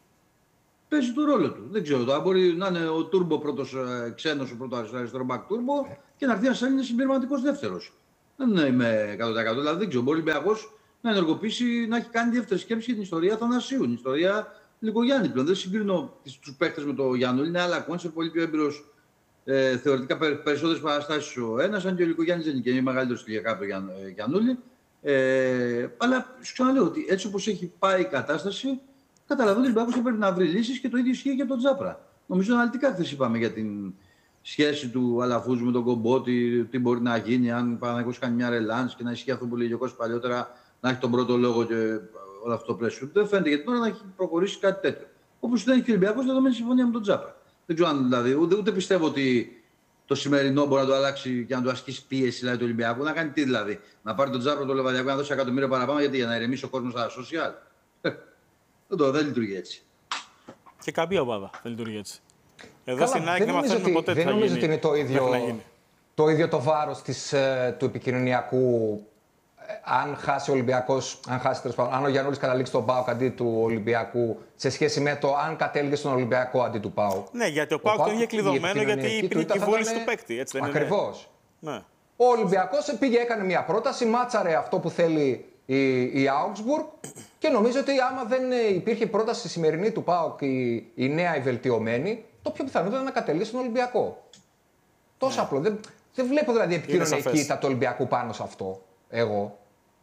παίζει το ρόλο του. Δεν ξέρω, τώρα μπορεί να είναι ο Τούρμπο πρώτος ξένος, ο πρώτος αριστερό μπακ Τούρμπο και να έρθει ένας Έλληνας συμπληρωματικός δεύτερος. Δεν είμαι εκατό τοις εκατό. Δηλαδή δεν ξέρω, μπορεί ο Ολυμπιακός να ενεργοποιήσει, να έχει κάνει δεύτερη σκέψη για την ιστορία Θανασίου, την ιστορία Λικογιάννη πλέον. Δεν συγκρίνω τους παίκτες με τον Γιάννουλη, είναι άλλα κόνσερ, πολύ πιο έμπειρος. Ε, θεωρητικά περισσότερες παραστάσεις ο ένας, αν και ο Λικογιάννης δεν είναι και μεγαλύτερος ηλιακά από τον Γιαννούλη. Ε, αλλά σου ξαναλέω ότι έτσι όπως έχει πάει η κατάσταση, καταλαβαίνω ότι ο Ολυμπιακός θα πρέπει να βρει λύσεις και το ίδιο ισχύει για τον Τζάπρα. Νομίζω αναλυτικά χθες είπαμε για την σχέση του Αλαφούζου με τον Κομπότη, τι μπορεί να γίνει, αν ο Παναγιώτης κάνει μια ρελάνς και να ισχύει αυτό που λέει ο Γιώργος παλιότερα, να έχει τον πρώτο λόγο και όλο αυτό το πλαίσιο. Δεν φαίνεται για την ώρα να έχει προχωρήσει κάτι τέτοιο. Όπως δεν έχει και ο Ολυμπιακός δεδομένη συμφωνία με τον Τζάπρα. Δεν ξέρω αν δηλαδή, ούτε, ούτε πιστεύω ότι το σημερινό μπορεί να το αλλάξει και να το ασκήσει πίεση δηλαδή, του Ολυμπιακού. Να κάνει τι δηλαδή, να πάρει τον Τζάπρα το Λεβαδιακό να δώσει εκατομμύρια παραπάνω γιατί για να ηρεμήσει ο κόσμος στα social. Δεν, το, δεν λειτουργεί έτσι.
Και καμία ομάδα δεν λειτουργεί έτσι. Εδώ
Καλά,
στην ΑΕΚ δεν μαθαίνουμε ποτέ τι
δεν
θα γίνει.
Δεν νομίζω ότι είναι το ίδιο το, ίδιο το βάρος της, ε, του επικοινωνιακού. Αν χάσει ο Ολυμπιακός, αν χάσει τέλος πάντων, αν ο Γιαννούλης καταλήξει τον ΠΑΟΚ αντί του Ολυμπιακού, σε σχέση με το αν κατέληγε στον Ολυμπιακό αντί του ΠΑΟΚ.
Ναι, γιατί ο ΠΑΟΚ το είχε κλειδωμένο γιατί υπήρχε η βούληση του παίκτη. Έτσι δεν
ακριβώς.
Είναι. Ναι.
Ο Ολυμπιακός πήγε, έκανε μια πρόταση, μάτσαρε αυτό που θέλει η, η Augsburg και νομίζω ότι άμα δεν υπήρχε πρόταση σημερινή του ΠΑΟΚ, η, η νέα, η βελτιωμένη, το πιο πιθανό ήταν να κατελήγει στον Ολυμπιακό. Τόσο ναι. απλό. Δεν, δεν βλέπω δηλαδή επικοινωνιακή του Ολυμπιακού πάνω σε αυτό. Εγώ.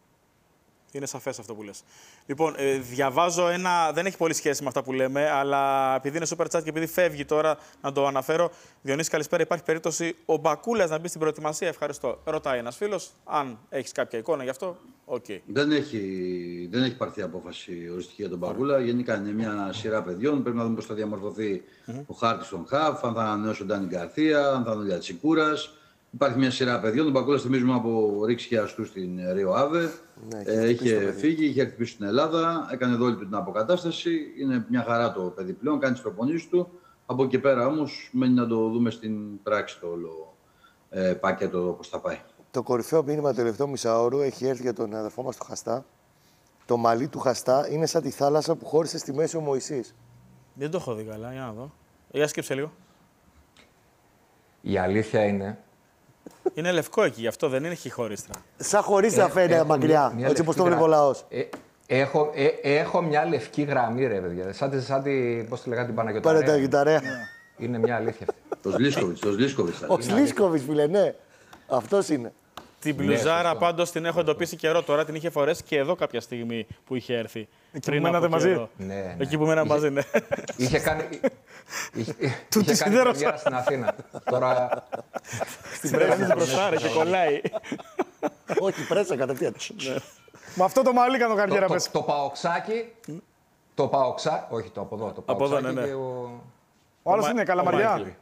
Είναι σαφές αυτό που λες. Λοιπόν, ε, διαβάζω ένα. Δεν έχει πολύ σχέση με αυτά που λέμε, αλλά επειδή είναι super chat και επειδή φεύγει τώρα να το αναφέρω. Διονύση, καλησπέρα. Υπάρχει περίπτωση ο Μπακούλας να μπει στην προετοιμασία. Ευχαριστώ. Ρωτάει ένας φίλος. Αν έχεις κάποια εικόνα γι' αυτό, οκ. Okay.
Δεν έχει, δεν έχει πάρθει απόφαση οριστική για τον Μπακούλα. Γενικά είναι μια σειρά παιδιών. Πρέπει να δούμε πώς θα διαμορφωθεί mm-hmm. ο χάρτης των Χαφ, αν θα ανανεώσει ο Ντάνι Γκαρθία, αν θα είναι ο Λιατσικούρας. Υπάρχει μια σειρά παιδιών. Τον Μπακούλα θυμίζουμε από Ρίξη και Αστού στην Ρίο Άβε. Ναι, ε, είχε φύγει, είχε έρθει πίσω στην Ελλάδα, έκανε εδώ όλη την αποκατάσταση. Είναι μια χαρά το παιδί πλέον, κάνει τις προπονήσεις του. Από εκεί πέρα όμως μένει να το δούμε στην πράξη το όλο ε, πακέτο πώς θα πάει.
Το κορυφαίο μήνυμα τελευταίο μισάωρου έχει έρθει για τον αδερφό μας του Χαστά. Το μαλλί του Χαστά είναι σαν τη θάλασσα που χώρισε στη μέση ο Μωυσής.
Δεν το έχω δει καλά, για να δω. Για σκέψε λίγο.
Η αλήθεια είναι.
Είναι λευκό εκεί, γι' αυτό δεν είναι χωρίστρα.
Σαν χωρίστρα φαίνεται μακριά, μια, έτσι όπως το βλέπει ο λαός. Ε,
έχω, ε, έχω μια λευκή γραμμή, ρε παιδιά. Σαν, σαν τη, πώς τη λέγανε, την Παναγιωταρέα.
Παναγιωταρέα.
Είναι μια αλήθεια αυτή.
Το Σλίσκοβιτς, το Σλίσκοβιτς.
Ο Σλίσκοβιτς, φίλε, ναι. Αυτός είναι.
Την μπλουζάρα πάντως την έχω εντοπίσει καιρό τώρα, την είχε φορέσει και εδώ κάποια στιγμή που είχε έρθει.
Εκεί που μένατε μαζί.
Ναι, ναι.
Εκεί που μένατε μαζί, ναι.
Είχε κάνει. Είχε, είχε κάνει καριέρα στην Αθήνα. Τώρα.
Στην πρέσβη την μπροστά και κολλάει.
Όχι, πρέσα κατευθείαν.
Με αυτό το μαλλί κάνω καριέρα πες.
Το παοξάκι. Το παοξάκι. Όχι, το από εδώ. Το παοξάκι και ο.
Ο άλλος είναι Καλαμαριά.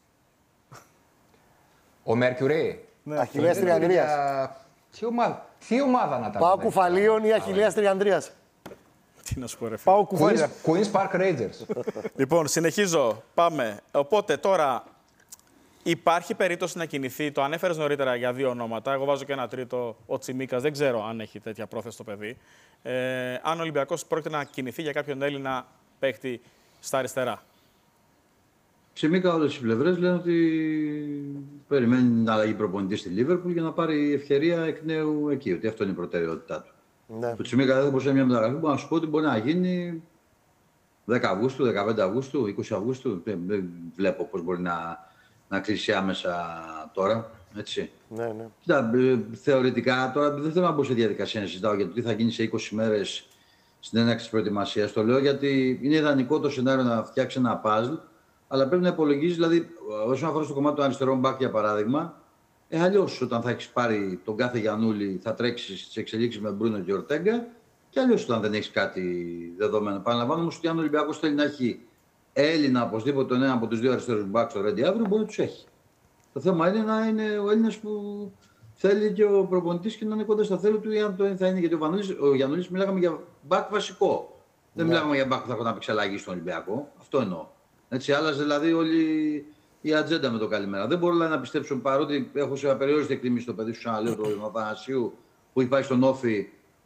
Ο Μέρκιουρι.
Αχιλλέας Τριανδρίας.
Τι ομάδα, τι ομάδα να τα
Πάω Κουφαλίων ή Αχιλλέας Τριανδρίας.
Τι να σου πω, ρε φίλε.
Πάω Κουφάλια.
Queen's Park Rangers.
Λοιπόν, συνεχίζω. Πάμε. Οπότε τώρα υπάρχει περίπτωση να κινηθεί. Το ανέφερες νωρίτερα για δύο ονόματα. Εγώ βάζω και ένα τρίτο, ο Τσιμίκας. Δεν ξέρω αν έχει τέτοια πρόθεση το παιδί. Ε, αν ο Ολυμπιακός πρόκειται να κινηθεί για κάποιον Έλληνα παίκτη στα αριστερά.
Τσιμίκα, όλες οι πλευρές λένε ότι περιμένει να αλλαγή προπονητή στη Λίβερπουλ για να πάρει ευκαιρία εκ νέου εκεί. Ότι αυτό είναι η προτεραιότητά του. Ναι. Το Τσιμίκα δεν θα μπορούσε μια μεταγραφή που να σου πω ότι μπορεί να γίνει δέκα Αυγούστου, δεκαπέντε Αυγούστου, είκοσι Αυγούστου. Δεν, δεν βλέπω πώς μπορεί να, να κλείσει άμεσα τώρα. Έτσι.
Ναι, ναι.
Κοίτα, θεωρητικά τώρα δεν θέλω να μπω σε διαδικασία να συζητάω για το τι θα γίνει σε είκοσι μέρες στην έναρξη της προετοιμασίας. Το λέω γιατί είναι ιδανικό το σενάριο να φτιάξει ένα παζλ. Αλλά πρέπει να υπολογίζει, δηλαδή, όσον αφορά στο κομμάτι του αριστερών μπακ για παράδειγμα, ε, αλλιώς όταν θα έχει πάρει τον κάθε Γιαννούλη θα τρέξει στις εξελίξεις με Μπρούνο και Ορτέγκα, και αλλιώς όταν δεν έχει κάτι δεδομένο. Παραλαμβάνω όμως ότι αν ο Ολυμπιακός θέλει να έχει Έλληνα οπωσδήποτε τον ένα από τους δύο αριστερούς μπακ στο Ρέντι αύριο, μπορεί να τους έχει. Το θέμα είναι να είναι ο Έλληνας που θέλει και ο προπονητής και να είναι κοντά στα θέλη του, ή αν το θα είναι. Γιατί ο, ο Γιαννούλης μιλάγαμε για μπακ βασικό. Ναι. Δεν μιλάγαμε για μπακ που θα έχουν να παίξει στον Ολυμπιακό. Αυτό εννοώ. Έτσι, άλλαζε δηλαδή όλη η ατζέντα με το καλημέρα. Δεν μπορώ δηλαδή, να πιστέψω, παρότι έχω σε απεριόριστη εκτίμηση το παιδί σου, ξαναλέω, του Αθανασίου, που έχει πάει στον Όφη,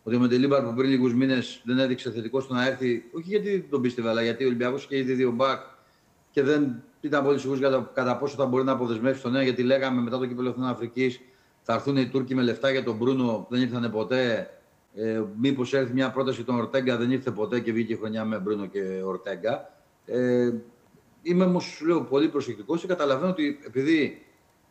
Ότι ο Μεντελίμπαρ που πριν λίγους μήνες δεν έδειξε θετικό στο να έρθει, όχι γιατί δεν τον πίστευε, αλλά γιατί ο Ολυμπιακός είχε ήδη δύο μπακ και δεν ήταν πολύ σίγουρος κατά, κατά πόσο θα μπορεί να αποδεσμεύσει τον νέο. Γιατί λέγαμε μετά το κύπελλο Εθνών Αφρικής θα έρθουν οι Τούρκοι με λεφτά για τον Μπρούνο, δεν ήρθαν ποτέ. Ε, μήπως έρθει μια πρόταση για τον Ορτέγκα, δεν ήρθε ποτέ και βγήκε χρονιά με Μπρούνο και Ορτέγκα. Ε, είμαι όμως, λέω, πολύ προσεκτικός και καταλαβαίνω ότι επειδή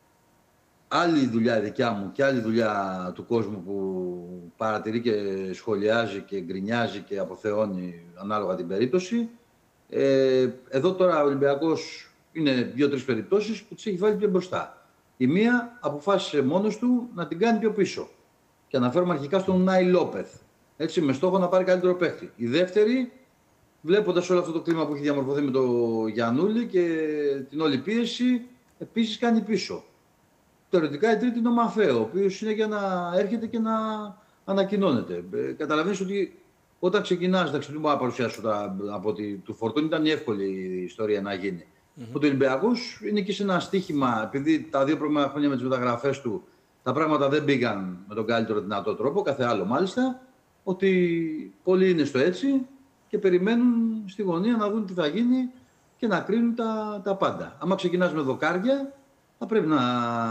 άλλη δουλειά η δικιά μου και άλλη δουλειά του κόσμου που παρατηρεί και σχολιάζει και γκρινιάζει και αποθεώνει ανάλογα την περίπτωση. Ε, εδώ τώρα ο Ολυμπιακός είναι δύο-τρεις περιπτώσεις που τις έχει βάλει πιο μπροστά. Η μία αποφάσισε μόνος του να την κάνει πιο πίσω. Και αναφέρομαι αρχικά στον Νάι Λόπεθ. Έτσι, με στόχο να πάρει καλύτερο παίχτη. Η δεύτερη, βλέποντας όλο αυτό το κλίμα που έχει διαμορφωθεί με τον Γιαννούλη και την όλη πίεση, επίσης κάνει πίσω. Θεωρητικά η τρίτη είναι ο Μαφέο, ο οποίος είναι για να έρχεται και να ανακοινώνεται. Ε, καταλαβαίνεις ότι όταν ξεκινάς, εντάξει, δεν μπορώ να παρουσιάσω τα, από ότι του Φορτούνη ήταν η εύκολη η ιστορία να γίνει. Mm-hmm. Ο Ολυμπιακός είναι και σε ένα στοίχημα, επειδή τα δύο προηγούμενα χρόνια με τις μεταγραφές του τα πράγματα δεν πήγαν με τον καλύτερο δυνατό τρόπο, κάθε άλλο μάλιστα, ότι πολλοί είναι στο έτσι και περιμένουν στη γωνία να δουν τι θα γίνει και να κρίνουν τα, τα πάντα. Άμα ξεκινάς με δοκάρια, θα πρέπει να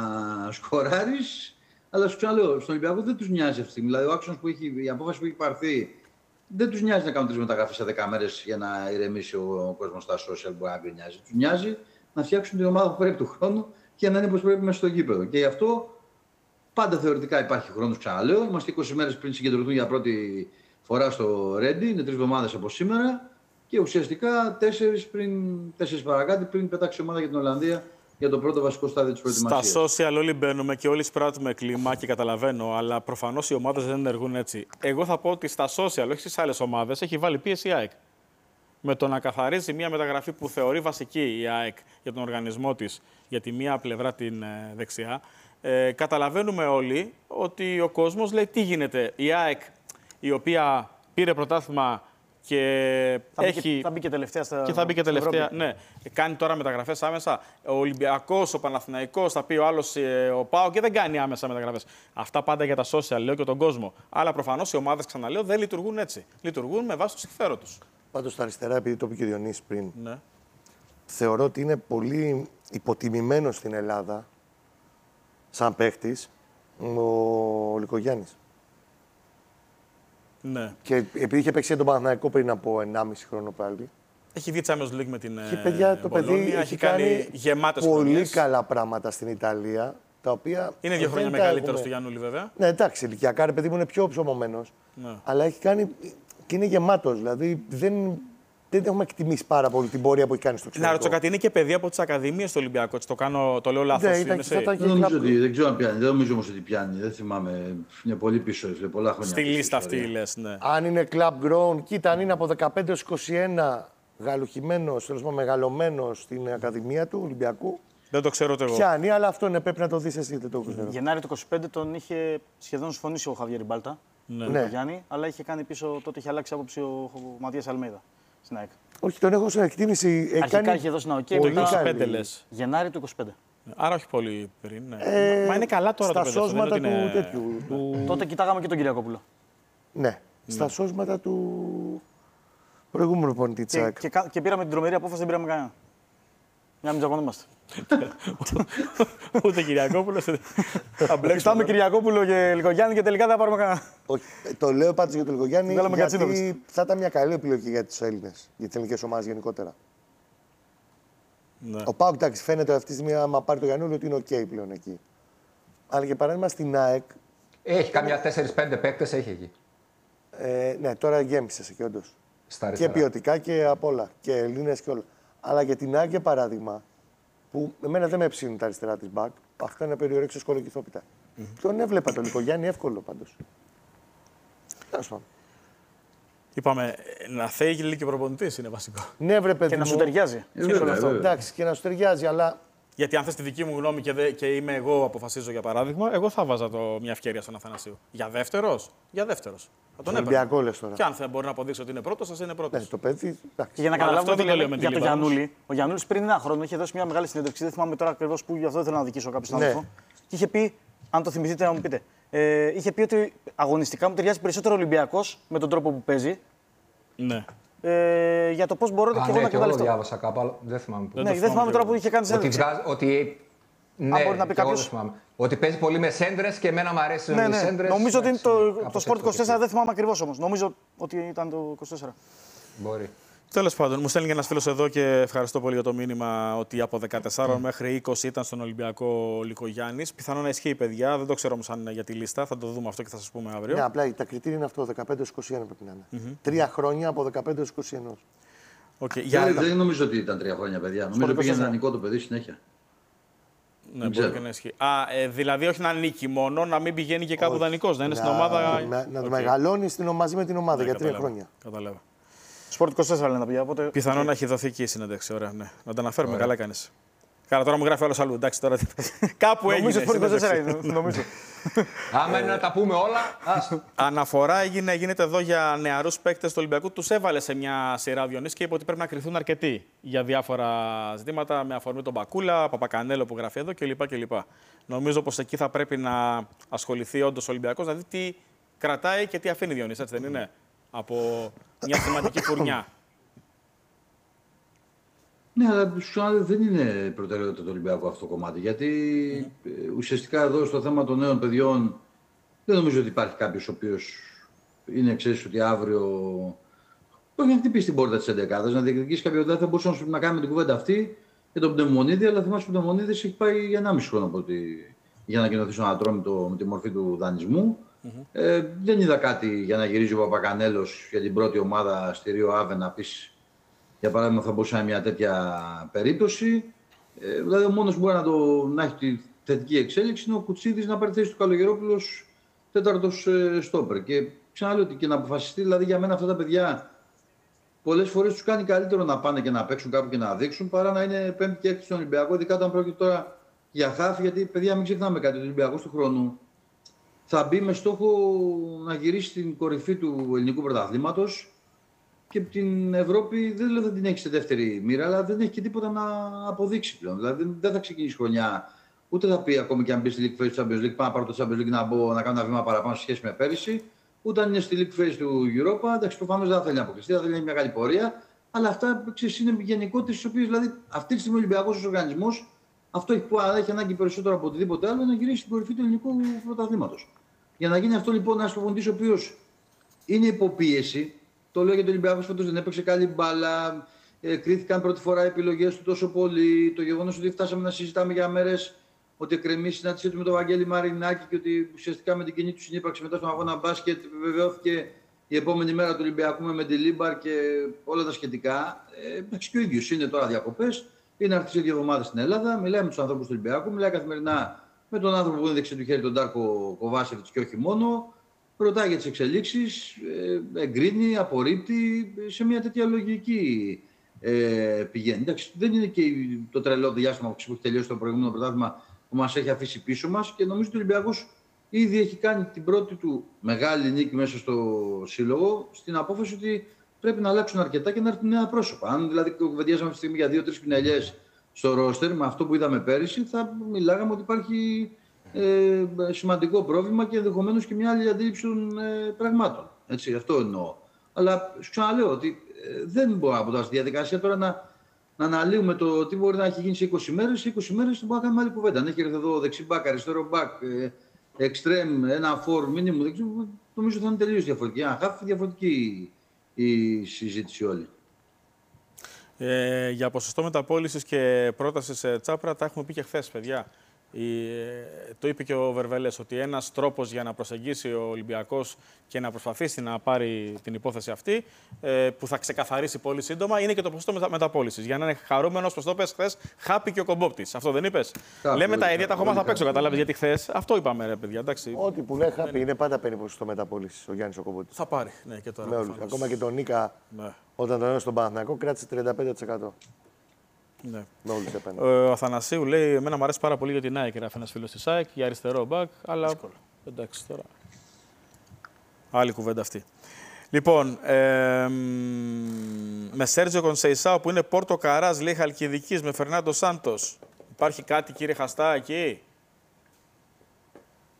σκοράρεις, αλλά σου ξαναλέω, στον Ολυμπιακό δεν τους νοιάζει αυτή τη στιγμή. Δηλαδή, ο άξονας που έχει, η απόφαση που έχει πάρθει, δεν τους νοιάζει να κάνουν τρεις μεταγραφές σε δέκα μέρες για να ηρεμήσει ο, ο κόσμος στα social που να γκρινιάζει. Τους νοιάζει να φτιάξουν την ομάδα που πρέπει του χρόνου και να είναι όπως πρέπει μέσα στο γήπεδο. Και γι' αυτό πάντα θεωρητικά υπάρχει χρόνος, ξαναλέω. Είμαστε είκοσι μέρες πριν συγκεντρωθούν για πρώτη φορά στο Ρέντι, είναι τρεις εβδομάδες από σήμερα. Και ουσιαστικά τέσσερις, πριν, τέσσερις παρακάτω πριν πετάξει η ομάδα για την Ολλανδία για το πρώτο βασικό στάδιο της προετοιμασίας.
Στα social όλοι μπαίνουμε και όλοι σπράττουμε κλίμα και καταλαβαίνω, αλλά προφανώς οι ομάδες δεν ενεργούν έτσι. Εγώ θα πω ότι στα social, όχι στις άλλες ομάδες, έχει βάλει πίεση η ΑΕΚ. Με το να καθαρίζει μια μεταγραφή που θεωρεί βασική η ΑΕΚ για τον οργανισμό της, για τη μία πλευρά την ε, δεξιά, ε, καταλαβαίνουμε όλοι ότι ο κόσμος λέει τι γίνεται. Η ΑΕΚ, η οποία πήρε πρωτάθλημα και
θα
έχει...
Μπήκε, θα μπει και τελευταία στα
Και θα μπει και τελευταία, ναι. Κάνει τώρα μεταγραφές άμεσα. Ο Ολυμπιακός, ο Παναθηναϊκός, θα πει ο άλλος, ο ΠΑΟ και δεν κάνει άμεσα μεταγραφές. Αυτά πάντα για τα social, λέω και τον κόσμο. Αλλά προφανώς οι ομάδες, ξαναλέω, δεν λειτουργούν έτσι. Λειτουργούν με βάση το συμφέρον τους.
Πάντως στα αριστερά, επειδή το είπε και ο Διονύσης πριν,
Ναι.
θεωρώ ότι είναι πολύ υποτιμημένο στην Ελλάδα, σαν παίχτης, ο Λυκογιάννης.
Ναι.
Και επειδή είχε παίξει τον Παναθηναϊκό πριν από ενάμιση χρόνο πάλι.
Έχει βγει Champions League με την
Και παιδιά, το
Μπολόνια,
παιδί
έχει κάνει γεμάτες
πολύ
χρονιές.
καλά πράγματα στην Ιταλία. Τα οποία
Είναι δύο χρόνια μεγαλύτερος του Γιάννουλη, βέβαια.
Ναι, εντάξει, ηλικιακά ρε παιδί μου είναι πιο ψωμωμένος.
Ναι.
Αλλά έχει κάνει και είναι γεμάτος. Δηλαδή δεν, δεν έχουμε εκτιμήσει πάρα πολύ την πορεία που έχει κάνει στο εξωτερικό.
Να ρωτήσω κάτι, είναι και παιδί από τις ακαδημίες του Ολυμπιακού. Έτσι, το, κάνω, το λέω λάθος.
Ναι, ήταν,
είναι
θα ήταν
Δεν νομίζω, ότι, δεν ξέρω αν πιάνει. Δεν νομίζω όμως ότι πιάνει. Δεν θυμάμαι. Είναι πολύ πίσω. Είναι πολλά χρόνια.
στη λίστα
ιστορία.
αυτή, λες, ναι.
Αν είναι club grown, κοίτα, αν είναι από δεκαπέντε έως είκοσι ένα γαλουχημένος, τέλος πάντων μεγαλωμένος στην Ακαδημία του Ολυμπιακού,
Δεν το ξέρω ούτε εγώ.
πιάνει, αλλά αυτό είναι, πρέπει να το δεις εσύ, δεν το ξέρω.
Γενάρη του είκοσι πέντε τον είχε σχεδόν συμφωνήσει ο Χαβιέρ Μπάλτα.
Ναι.
Με τον Γιάννη, αλλά είχε κάνει πίσω, τότε είχε αλλάξει άποψη ο, ο Ματίας Αλμέιδα στην ΑΕΚ.
Όχι, τον έχω σε εκτίμηση. Έχει
Αρχικά
κάνει
είχε δώσει ένα οκ.
πολύ
Το
μετά-
είκοσι
καλή.
πέντε λες.
Γενάρη του είκοσι πέντε.
Άρα όχι πολύ πριν. Ναι.
Ε,
Μα είναι καλά τώρα
στα
το παιδί. αυτό, δεν
σώσματα
είναι ότι
του
είναι-
τέτοιου.
του-
Τότε κοιτάγαμε και τον Κυριακόπουλο.
Ναι, στα σώσματα του προηγούμενου προπονητή της
Και,
ΑΕΚ.
και, κα- και πήραμε την τρομερή απόφαση, δεν πήραμε κανένα. Για να μην τζακωνόμαστε.
Ούτε Κυριακόπουλος. Θα μπλέξουμε.
Κοιτάμε Κυριακόπουλο και Λικογιάννη και τελικά δεν θα πάρουμε κανένα.
Όχι, το λέω πάντως για τον Λυκογιάννη
Βγάλαμε
γιατί
Κατσίνοβιτς.
θα ήταν μια καλή επιλογή για τους Έλληνες, για τις ελληνικές ομάδες γενικότερα.
Ναι.
Ο Πάουκ, εντάξει, φαίνεται αυτή τη στιγμή, άμα πάρει το Γιαννούλη, ότι είναι οκ πλέον εκεί. Αλλά για παράδειγμα στην ΑΕΚ,
Έχει κάμια τέσσερις πέντε παίκτες, έχει εκεί.
ε, ναι, τώρα γέμισες εκεί όντως.
Στα
Και
αριστερά.
ποιοτικά και απ' όλα. Και Έλληνες και όλα. Αλλά για την ΑΕΚ, για παράδειγμα, που εμένα δεν με ψήνουν τα αριστερά της μπακ, αυτό είναι περιορέξιο σκολοκυθόπιτα. Mm-hmm. Τον έβλεπα τον Λυκογιάννη εύκολο πάντως. Τέλος πάντων.
Είπαμε, να θέλει και προπονητής είναι βασικό.
Ναι, βρε παιδί
Και να
μου.
σου ταιριάζει.
Ε, βέβαια, βέβαια.
Εντάξει, και να σου ταιριάζει, αλλά
Γιατί αν θες τη δική μου γνώμη και, δε, και είμαι εγώ αποφασίζω για παράδειγμα, εγώ θα βάζα το, μια ευκαιρία στον Αθανασίου. Για δεύτερος, για δεύτερος. Θα τον έπαιρνα.
Ολυμπιακό λες τώρα.
Και αν θα μπορεί να αποδείξει ότι είναι πρώτος, ας είναι πρώτος.
Ναι, το παιδί.
Και
Εντάξει.
για να
Αλλά
καταλάβουμε
αυτό
τι
δεν το
λέμε
λέω με
για
τη
τον
Λίβα όμως.
Γιαννούλη. Ο Γιαννούλης πριν ένα χρόνο είχε δώσει μια μεγάλη συνέντευξη. Δεν θυμάμαι τώρα ακριβώς που, γι' αυτό δεν θέλω να δικήσω κάποιον
Ναι.
συνάδελφο. Και είχε πει, αν το θυμηθείτε να μου πείτε, Ε, είχε πει ότι αγωνιστικά μου ταιριάζει περισσότερο ο Ολυμπιακός με τον τρόπο που παίζει.
Ναι.
Ε, για το πώς μπορώ και
Α,
εγώ
ναι,
να
και εγώ το
εκμεταλλευτώ.
διάβασα κάπου, αλλά δεν θυμάμαι πού.
Ναι, δεν θυμάμαι τώρα που είχε κάνει
Ότι,
συνέντευξη.
βγάζει, ότι, ναι,
μπορεί να πει
και εγώ
κάποιος.
δεν θυμάμαι. Ότι παίζει πολύ με σέντρες και εμένα μου αρέσει
Ναι,
οι
ναι.
σέντρες.
Νομίζω ότι είναι το,
Κάπως
το Sport
έτσι
είκοσι τέσσερα,
το
δεν θυμάμαι ακριβώς όμως. Νομίζω ότι ήταν το είκοσι τέσσερα.
Μπορεί.
Τέλος πάντων, μου στέλνει και ένας φίλος εδώ και ευχαριστώ πολύ για το μήνυμα ότι από δεκατέσσερα μέχρι είκοσι ήταν στον Ολυμπιακό Λυκογιάννης. Πιθανόν να ισχύει, παιδιά. Δεν το ξέρω όμως αν είναι για τη λίστα. Θα το δούμε αυτό και θα σας πούμε αύριο.
Ναι, απλά τα κριτήρια είναι αυτό, δεκαπέντε έως είκοσι ένα πρέπει να είναι. Mm-hmm. Τρία χρόνια από δεκαπέντε έως είκοσι ένα.
Okay,
Για...
για...
Δεν νομίζω ότι ήταν τρία χρόνια, παιδιά. Νομίζω ότι πήγαινε δανεικό το παιδί συνέχεια.
Ναι, μπορεί και να ισχύει. Α, ε, δηλαδή όχι να νίκει μόνο, να μην πηγαίνει και κάπου δανεικός, να είναι
να,
στην ομάδα.
Να, να
okay.
μεγαλώνει στην, μαζί με την ομάδα
Ναι,
για τρία
καταλάβα.
χρόνια.
Καταλάβα.
Sport είκοσι τέσσερα λένε τα παιδιά. Οπότε...
Πιθανόν να έχει δοθεί και η συνέντευξη. Ωραία, ναι. Να τα αναφέρουμε. Ωραία. Καλά κάνεις. Καλά, τώρα μου γράφει όλο αλλού. Εντάξει, τώρα. Κάπου έγινε.
Νομίζω Sport είκοσι τέσσερα είναι. Νομίζω.
Άμα είναι να τα πούμε όλα.
Αναφορά έγινε, γίνεται εδώ για νεαρούς παίκτες του Ολυμπιακού. Τους έβαλε σε μια σειρά Διονύση και είπε ότι πρέπει να κρυθούν αρκετοί για διάφορα ζητήματα με αφορμή τον Μπακούλα, Παπακανέλο που γράφει εδώ κλπ. κλπ. Νομίζω πως εκεί θα πρέπει να ασχοληθεί όντως ο Ολυμπιακός, να δει τι κρατάει και τι αφήνει Διονύση, έτσι δεν είναι, από μια σημαντική φουρνιά.
Ναι, αλλά δεν είναι προτεραιότητα του Ολυμπιακού αυτό το κομμάτι. Γιατί mm. ουσιαστικά εδώ στο θέμα των νέων παιδιών δεν νομίζω ότι υπάρχει κάποιος ο οποίος είναι, ξέρεις, ότι αύριο όχι να χτυπήσει την πόρτα της εντεκάδας, να διεκδικήσει κάποιο. Δεν θα μπορούσαμε να κάνουμε την κουβέντα αυτή για τον Πνευμονίδη, αλλά θυμάσαι ότι ο Πνευμονίδης έχει πάει για ενάμιση χρόνο από ότι, για να ανακοινωθεί στον Ατρόμητο με τη μορφή του δανεισμού. Mm-hmm. Ε, δεν είδα κάτι για να γυρίζει ο Παπακανέλος για την πρώτη ομάδα στη Ρίο Άβε να πεις. Για παράδειγμα, θα μπορούσε να είναι μια τέτοια περίπτωση. Ε, δηλαδή, ο μόνος που μπορεί να, το, να έχει τη θετική εξέλιξη είναι ο Κουτσίδης να πάρει θέση του Καλογερόπουλος τέταρτος ε, στόπερ. Και ξαναλέω ότι και να αποφασιστεί, δηλαδή για μένα αυτά τα παιδιά πολλές φορές τους κάνει καλύτερο να πάνε και να παίξουν κάπου και να δείξουν παρά να είναι πέμπτη και έκτη στον Ολυμπιακό. Ειδικά όταν πρόκειται τώρα για χάφη, γιατί παιδιά, μην ξεχνάμε κάτι. Ο Ολυμπιακός του χρόνου θα μπει με στόχο να γυρίσει στην κορυφή του ελληνικού πρωταθλήματος. Και την Ευρώπη δεν λέω θα την έχει σε δεύτερη μοίρα, αλλά δεν έχει και τίποτα να αποδείξει πλέον. Δηλαδή δεν θα ξεκινήσει χρονιά, ούτε θα πει ακόμη και αν μπει στη League Phase του Champions League, πάω να πάρω το Champions League να μπω να κάνω ένα βήμα παραπάνω σε σχέση με πέρυσι. Ούτε αν είναι στη League Phase του Europa, εντάξει, προφανώς δεν θα θέλει να αποκλειστεί, θα θέλει να έχει μεγάλη πορεία. Αλλά αυτά ξέρεις, είναι γενικότητες, τις οποίες δηλαδή αυτή τη στιγμή ο Ολυμπιακός ως οργανισμός αυτό έχει, έχει ανάγκη περισσότερο από οτιδήποτε άλλο να γυρίσει στην κορυφή του ελληνικού πρωταθλήματος. Για να γίνει αυτό λοιπόν ένα προπονητής ο οποίος είναι υποπίεση. Το λέω για τον Ολυμπιακό φέτος δεν έπαιξε καλή μπάλα. Ε, κρίθηκαν πρώτη φορά οι επιλογές του τόσο πολύ. Το γεγονός ότι φτάσαμε να συζητάμε για μέρες ότι εκκρεμεί η συνάντησή του με τον Βαγγέλη Μαρινάκη και ότι ουσιαστικά με την κοινή του συνύπαρξη μετά στον αγώνα μπάσκετ επιβεβαιώθηκε η επόμενη μέρα του Ολυμπιακού με Μεντιλίμπαρ και όλα τα σχετικά. Ε, εντάξει, και ο ίδιος είναι τώρα διακοπές. Είναι έρθει σε δύο εβδομάδες στην Ελλάδα. Μιλάει με τους ανθρώπους του Ολυμπιακού. Μιλάει καθημερινά με τον άνθρωπο που είναι δεξί του χέρι, τον Ντάρκο Κοβάσεβιτς και όχι μόνο. Ρωτάει για τις εξελίξεις, εγκρίνει, απορρίπτει, σε μια τέτοια λογική ε, πηγαίνει. Εντάξει, δεν είναι και το τρελό διάστημα που έχει τελειώσει το προηγούμενο πρωτάθλημα που μας έχει αφήσει πίσω μας και νομίζω ότι ο Ολυμπιακός ήδη έχει κάνει την πρώτη του μεγάλη νίκη μέσα στο σύλλογο στην απόφαση ότι πρέπει να αλλάξουν αρκετά και να έρθουν νέα πρόσωπα. Αν δηλαδή κουβεντιάζαμε αυτή τη στιγμή για δύο-τρεις πινελιές στο ρόστερ με αυτό που είδαμε πέρυσι, θα μιλάγαμε ότι υπάρχει Ε, σημαντικό πρόβλημα και ενδεχομένως και μια άλλη αντίληψη των ε, πραγμάτων. Έτσι, αυτό εννοώ. Αλλά σου ξαναλέω ότι ε, δεν μπορώ από τώρα στη διαδικασία τώρα να, να αναλύουμε το τι μπορεί να έχει γίνει σε είκοσι μέρες. Σε είκοσι μέρες δεν μπορούμε να κάνουμε άλλη κουβέντα. Αν έχει έρθει εδώ δεξί μπακ, αριστερό μπακ, εξτρέμ, ένα φορ, μήνυμο, νομίζω θα είναι τελείως διαφορετική. Αν χάφει διαφορετική η συζήτηση όλη.
Ε, για ποσοστό μεταπώλησης και πρόταση σε Τσάπρα τα έχουμε πει και χθες, παιδιά. Η, το είπε και ο Βερβελές ότι ένας τρόπος για να προσεγγίσει ο Ολυμπιακός και να προσπαθήσει να πάρει την υπόθεση αυτή ε, που θα ξεκαθαρίσει πολύ σύντομα είναι και το ποσοστό μετα, μεταπώλησης. Για να είναι χαρούμενος, όπως το είπες χθες, χάπη και ο Κομπόπτης. Αυτό δεν είπες? Χάπη, Λέμε τα ίδια, τα έχουμε θα παίξω, κατάλαβες, γιατί χθες αυτό είπαμε, ρε παιδιά. Εντάξει.
Ό,τι που λέει χάπη είναι πάντα παίρνει ποσοστό μεταπώλησης ο Γιάννης ο Κομπόπτης.
Θα πάρει, ναι, και τώρα.
Με όλους. Ακόμα και τον Νίκα, ναι. Όταν τον έδωσε στον Παναθηναϊκό, κράτησε τριάντα πέντε τοις εκατό.
Ναι.
Ο
ε, Αθανασίου λέει: εμένα μου αρέσει πάρα πολύ για την ΑΕΚ. Γράφει ένας φίλος της ΑΕΚ για αριστερό μπακ. Αλλά δύσκολο. Εντάξει τώρα. Άλλη κουβέντα αυτή. Λοιπόν, ε, με Σέρτζιο Κονσεϊσάο που είναι Πόρτο Καράς, λέει Χαλκιδικής, με Φερνάντο Σάντος. Υπάρχει κάτι, κύριε Χαστά, εκεί?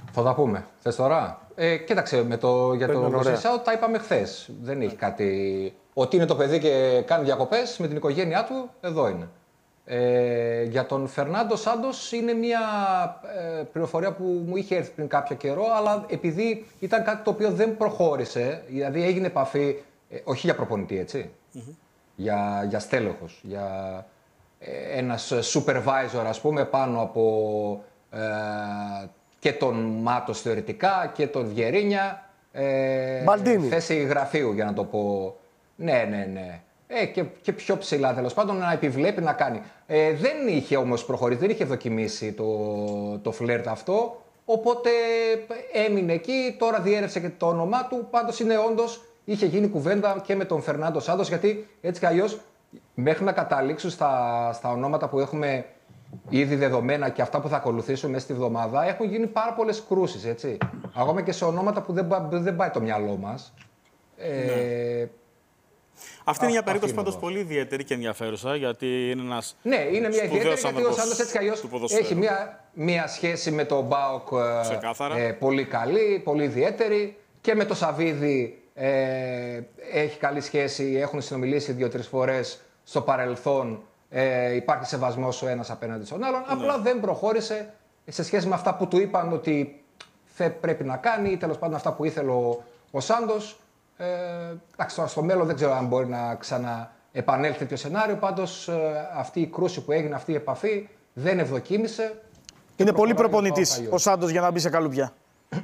Θα τα πούμε. Θες τώρα. Ε, κοίταξε, με το, για το Μωσισάου τα είπαμε χθες. Δεν έχει κάτι. Ότι είναι το παιδί και κάνει διακοπές με την οικογένειά του, εδώ είναι. Ε, για τον Φερνάντο Σάντος είναι μια ε, πληροφορία που μου είχε έρθει πριν κάποιο καιρό, αλλά επειδή ήταν κάτι το οποίο δεν προχώρησε, δηλαδή έγινε επαφή, ε, όχι για προπονητή, έτσι, mm-hmm. για, για στέλεχος, για ε, ένας supervisor, ας πούμε, πάνω από ε, και τον Μάτος θεωρητικά και τον Βιερίνια, ε, θέση γραφείου, για να το πω. Ναι, ναι, ναι. Ε, και, και πιο ψηλά, τέλος πάντων, να επιβλέπει να κάνει. Ε, δεν είχε όμως προχωρήσει, δεν είχε δοκιμήσει το, το φλερτ αυτό, οπότε έμεινε εκεί, τώρα διέρευσε και το όνομά του, πάντως είναι όντως, είχε γίνει κουβέντα και με τον Φερνάντο Σάντος, γιατί έτσι κι αλλιώς, μέχρι να καταλήξουν στα, στα ονόματα που έχουμε ήδη δεδομένα και αυτά που θα ακολουθήσουν μέσα στη βδομάδα, έχουν γίνει πάρα πολλές κρούσεις, έτσι. Ακόμα και σε ονόματα που δεν, δεν πάει το μυαλό μας. Ε, ναι.
Αυτή είναι μια περίπτωση πάντως πολύ ιδιαίτερη και ενδιαφέρουσα, γιατί είναι ένας.
Ναι, είναι μια ιδιαίτερη, γιατί ο Σάντος έτσι κι αλλιώς έχει μια, μια σχέση με τον ΠΑΟΚ ε, πολύ καλή, πολύ ιδιαίτερη, και με τον Σαββίδη ε, έχει καλή σχέση, έχουν συνομιλήσει δύο-τρεις φορές στο παρελθόν, ε, υπάρχει σεβασμός ο ένας απέναντι στον άλλον, ναι. Απλά δεν προχώρησε σε σχέση με αυτά που του είπαν ότι πρέπει να κάνει, ή τέλος πάντων αυτά που ήθελε ο, ο Σάντος. Ε, εντάξει, στο μέλλον δεν ξέρω αν μπορεί να ξαναεπανέλθει τέτοιο σενάριο. Πάντως ε, αυτή η κρούση που έγινε, αυτή η επαφή δεν ευδοκίμησε.
Είναι πολύ προπονητής ο Σάντος για να μπει σε καλουπιά.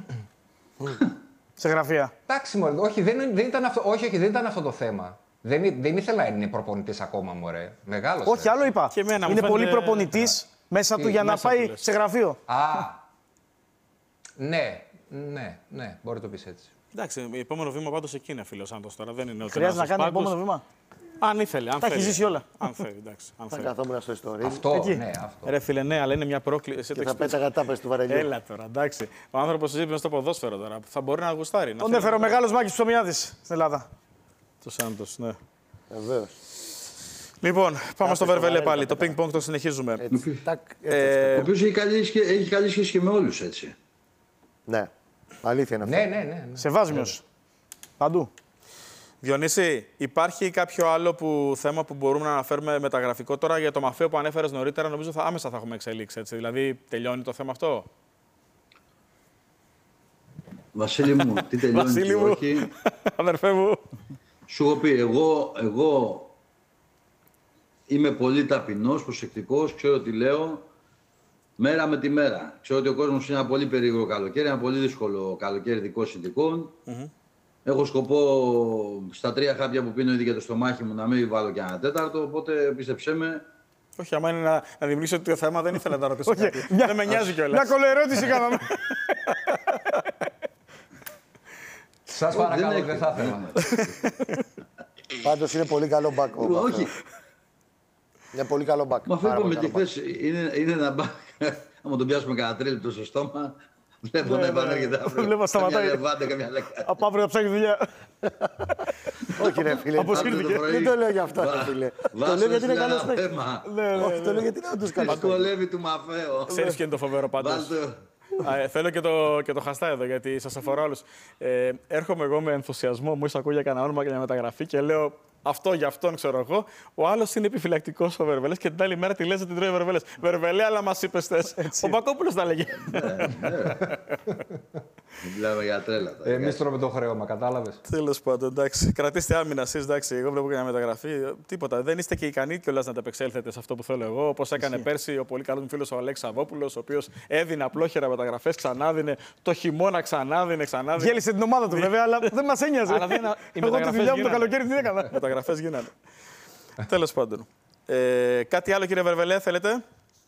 Σε γραφεία.
Εντάξει, μωρέ, όχι, δεν, δεν ήταν αυτό, όχι, όχι, δεν ήταν αυτό το θέμα. Δεν, δεν ήθελα να είναι προπονητής ακόμα, μωρέ. Μεγάλος.
Όχι, άλλο είπα.
Εμένα,
είναι πολύ προπονητής yeah. μέσα του για να πάει σε γραφείο.
Α, ναι, ναι, ναι, μπορεί να το πεις έτσι.
Εντάξει, επόμενο βήμα πάντως εκεί είναι, φίλος Σάντος τώρα. Δεν είναι
χρειάζεται να κάνει πάγκους. Επόμενο βήμα.
Αν ήθελε, αν
τα έχει ζήσει όλα.
Αν θέλει, εντάξει. Αν
θα καθόμουν στο ιστορίο.
Αυτό,
εκεί.
Ναι, αυτό.
Ρε φίλε, ναι, αλλά είναι μια πρόκληση.
Και θα πέταγα τάπες του βαρελιού.
Έλα τώρα, εντάξει. Ο άνθρωπος ζήτησε στο ποδόσφαιρο τώρα. Θα μπορεί να γουστάρει.
Τον έφερε ο μεγάλος Μάκης Ψωμιάδης στην Ελλάδα.
Το Σάντος, ναι.
Βεβαίως.
Λοιπόν, πάμε στο Βερβελέ πάλι. Το πινκ-πονγκ το συνεχίζουμε.
Ο οποίος έχει καλή σχέση και με όλους, έτσι.
Ναι. Αλήθεια είναι αυτό.
Ναι, ναι, ναι.
Σεβάσμιος. Παντού.
Διονύση, υπάρχει κάποιο άλλο που, θέμα που μπορούμε να αναφέρουμε μεταγραφικό τώρα για το Μαφαίο που ανέφερες νωρίτερα? Νομίζω θα άμεσα θα έχουμε εξελίξει, έτσι. Δηλαδή, τελειώνει το θέμα αυτό.
Βασίλη μου, τι τελειώνει και όχι.
Αδερφέ μου.
Σου έχω πει, εγώ, εγώ είμαι πολύ ταπεινός, προσεκτικός, ξέρω τι λέω. Μέρα με τη μέρα. Ξέρω ότι ο κόσμος είναι ένα πολύ περίεργο καλοκαίρι, ένα πολύ δύσκολο καλοκαίρι δικών συνδικών. Mm-hmm. Έχω σκοπό στα τρία χάπια που πίνω ήδη για το στομάχι μου να μην βάλω και ένα τέταρτο, οπότε πίστεψέ με.
Όχι, άμα είναι να, να δημιουργήσω το θέμα, δεν ήθελα να τα ρωτήσω.
Okay,
δεν με νοιάζει κιόλας.
Μια κολοερώτηση κάναμε.
Σας παρακαλώ, δεν θα ήθελα.
Πάντως είναι πολύ καλό μπακ.
Όχι.
Είναι πολύ καλό μπακ.
Μα αυτό είπαμε και χθες, είναι, είναι ένα μπακ. Άμα τον πιάσουμε κανένα τρίλεπτο στο στόμα, βλέπω να επανέρχεται αύριο.
Βλέπω σταματάει. Από αύριο θα ψάχνει δουλειά.
Όχι ρε φίλε, δεν το λέω για αυτό ρε φίλε. Το λέω γιατί είναι καλός παίκτης. Όχι, το λέω γιατί είναι όντως καλός παίκτης.
Βασκολεύει του Μαφαίο.
Ξέρεις ποιο είναι το φοβερό πάντως? Θέλω και το, και το χαστά εδώ, γιατί σας αφορά όλους. Ε, έρχομαι εγώ με ενθουσιασμό, μου ακούω για κανένα όνομα και μια μεταγραφή και λέω αυτό για αυτόν, ξέρω εγώ. Ο άλλος είναι επιφυλακτικός ο Βερβελές και την άλλη μέρα τη λες την τρώει ο Βερβελές. Βερβελέ, αλλά μας είπες θες. Ο Μπακόπουλος τα λέγε.
Μιλάμε για τρέλα.
Εμείς τρώμε το χρέωμα, κατάλαβες.
Τέλος πάντων, εντάξει. Κρατήστε άμυνα εσείς, εντάξει. Εγώ βλέπω και μια μεταγραφή. Τίποτα. Δεν είστε και ικανοί κιόλας να τα επεξέλθετε σε αυτό που θέλω εγώ. Όπως έκανε πέρσι ο πολύ καλός μου φίλος ο Αλέξης Σαββόπουλος, ο οποίος έδινε απλόχερα μεταγραφές, ξανάδινε το χειμώνα, ξανάδινε, ξανάδινε.
Γέλησε την ομάδα του βέβαια, αλλά δεν μας ένοιαζε. Εγώ τη δουλειά μου το καλοκαίρι τι έκανα.
Μεταγραφές γίνανε. Τέλος πάντων. Ε, κάτι άλλο, κύριε Βερβελέ, θέλετε?